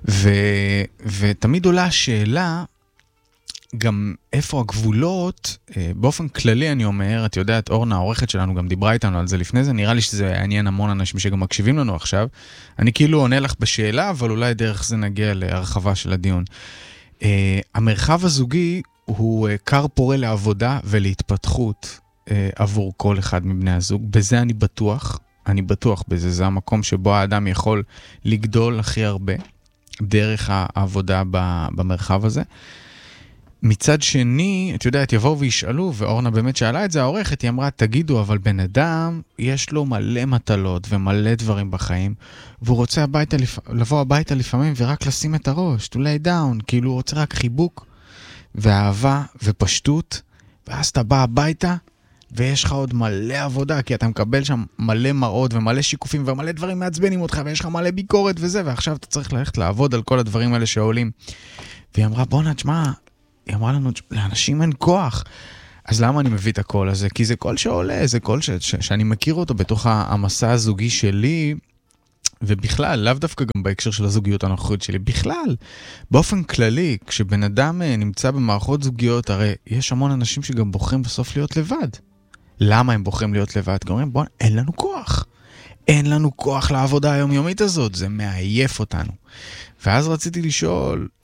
S6: ותמיד עולה השאלה, גם איפה הגבולות, באופן כללי אני אומר, את יודעת, אורנה, העורכת שלנו גם דיברה איתנו על זה לפני זה, נראה לי שזה יעניין המון אנשים שגם מקשיבים לנו עכשיו, אני כאילו עונה לך בשאלה, אבל אולי דרך זה נגיע להרחבה של הדיון. המרחב הזוגי הוא קר פורה לעבודה ולהתפתחות, עבור כל אחד מבני הזוג. בזה אני בטוח בזה. זה המקום שבו האדם יכול לגדול הכי הרבה דרך העבודה במרחב הזה. מצד שני, את יודעת, יבואו וישאלו, ואורנה באמת שאלה את זה, העורכת, היא אמרה, תגידו, אבל בן אדם, יש לו מלא מטלות ומלא דברים בחיים, והוא רוצה לבוא הביתה לפעמים ורק לשים את הראש, to lay down, כאילו הוא רוצה רק חיבוק, ואהבה ופשטות, ואז אתה בא הביתה, ויש לך עוד מלא עבודה, כי אתה מקבל שם מלא מראות ומלא שיקופים ומלא דברים מעצבנים אותך, ויש לך מלא ביקורת וזה, ועכשיו אתה צריך ללכת לעבוד על כל הדברים האלה שעולים. והיא אמרה, בוא תשמע, היא אמרה לנו, לאנשים אין כוח. אז למה אני מביא את הקול הזה? כי זה קול שעולה, זה קול שאני מכיר אותו בתוך המסע הזוגי שלי, ובכלל, לאו דווקא גם בהקשר של הזוגיות הנוכחית שלי, בכלל, באופן כללי, כשבן אדם נמצא במערכות זוגיות, הרי יש המון אנשים שגם בוחרים בסוף להיות לבד. למה הם בוחרים להיות לבד? כי אומרים, בוא, אין לנו כוח. אין לנו כוח לעבודה היומיומית הזאת, זה מעייף אותנו. ואז רציתי לשאול,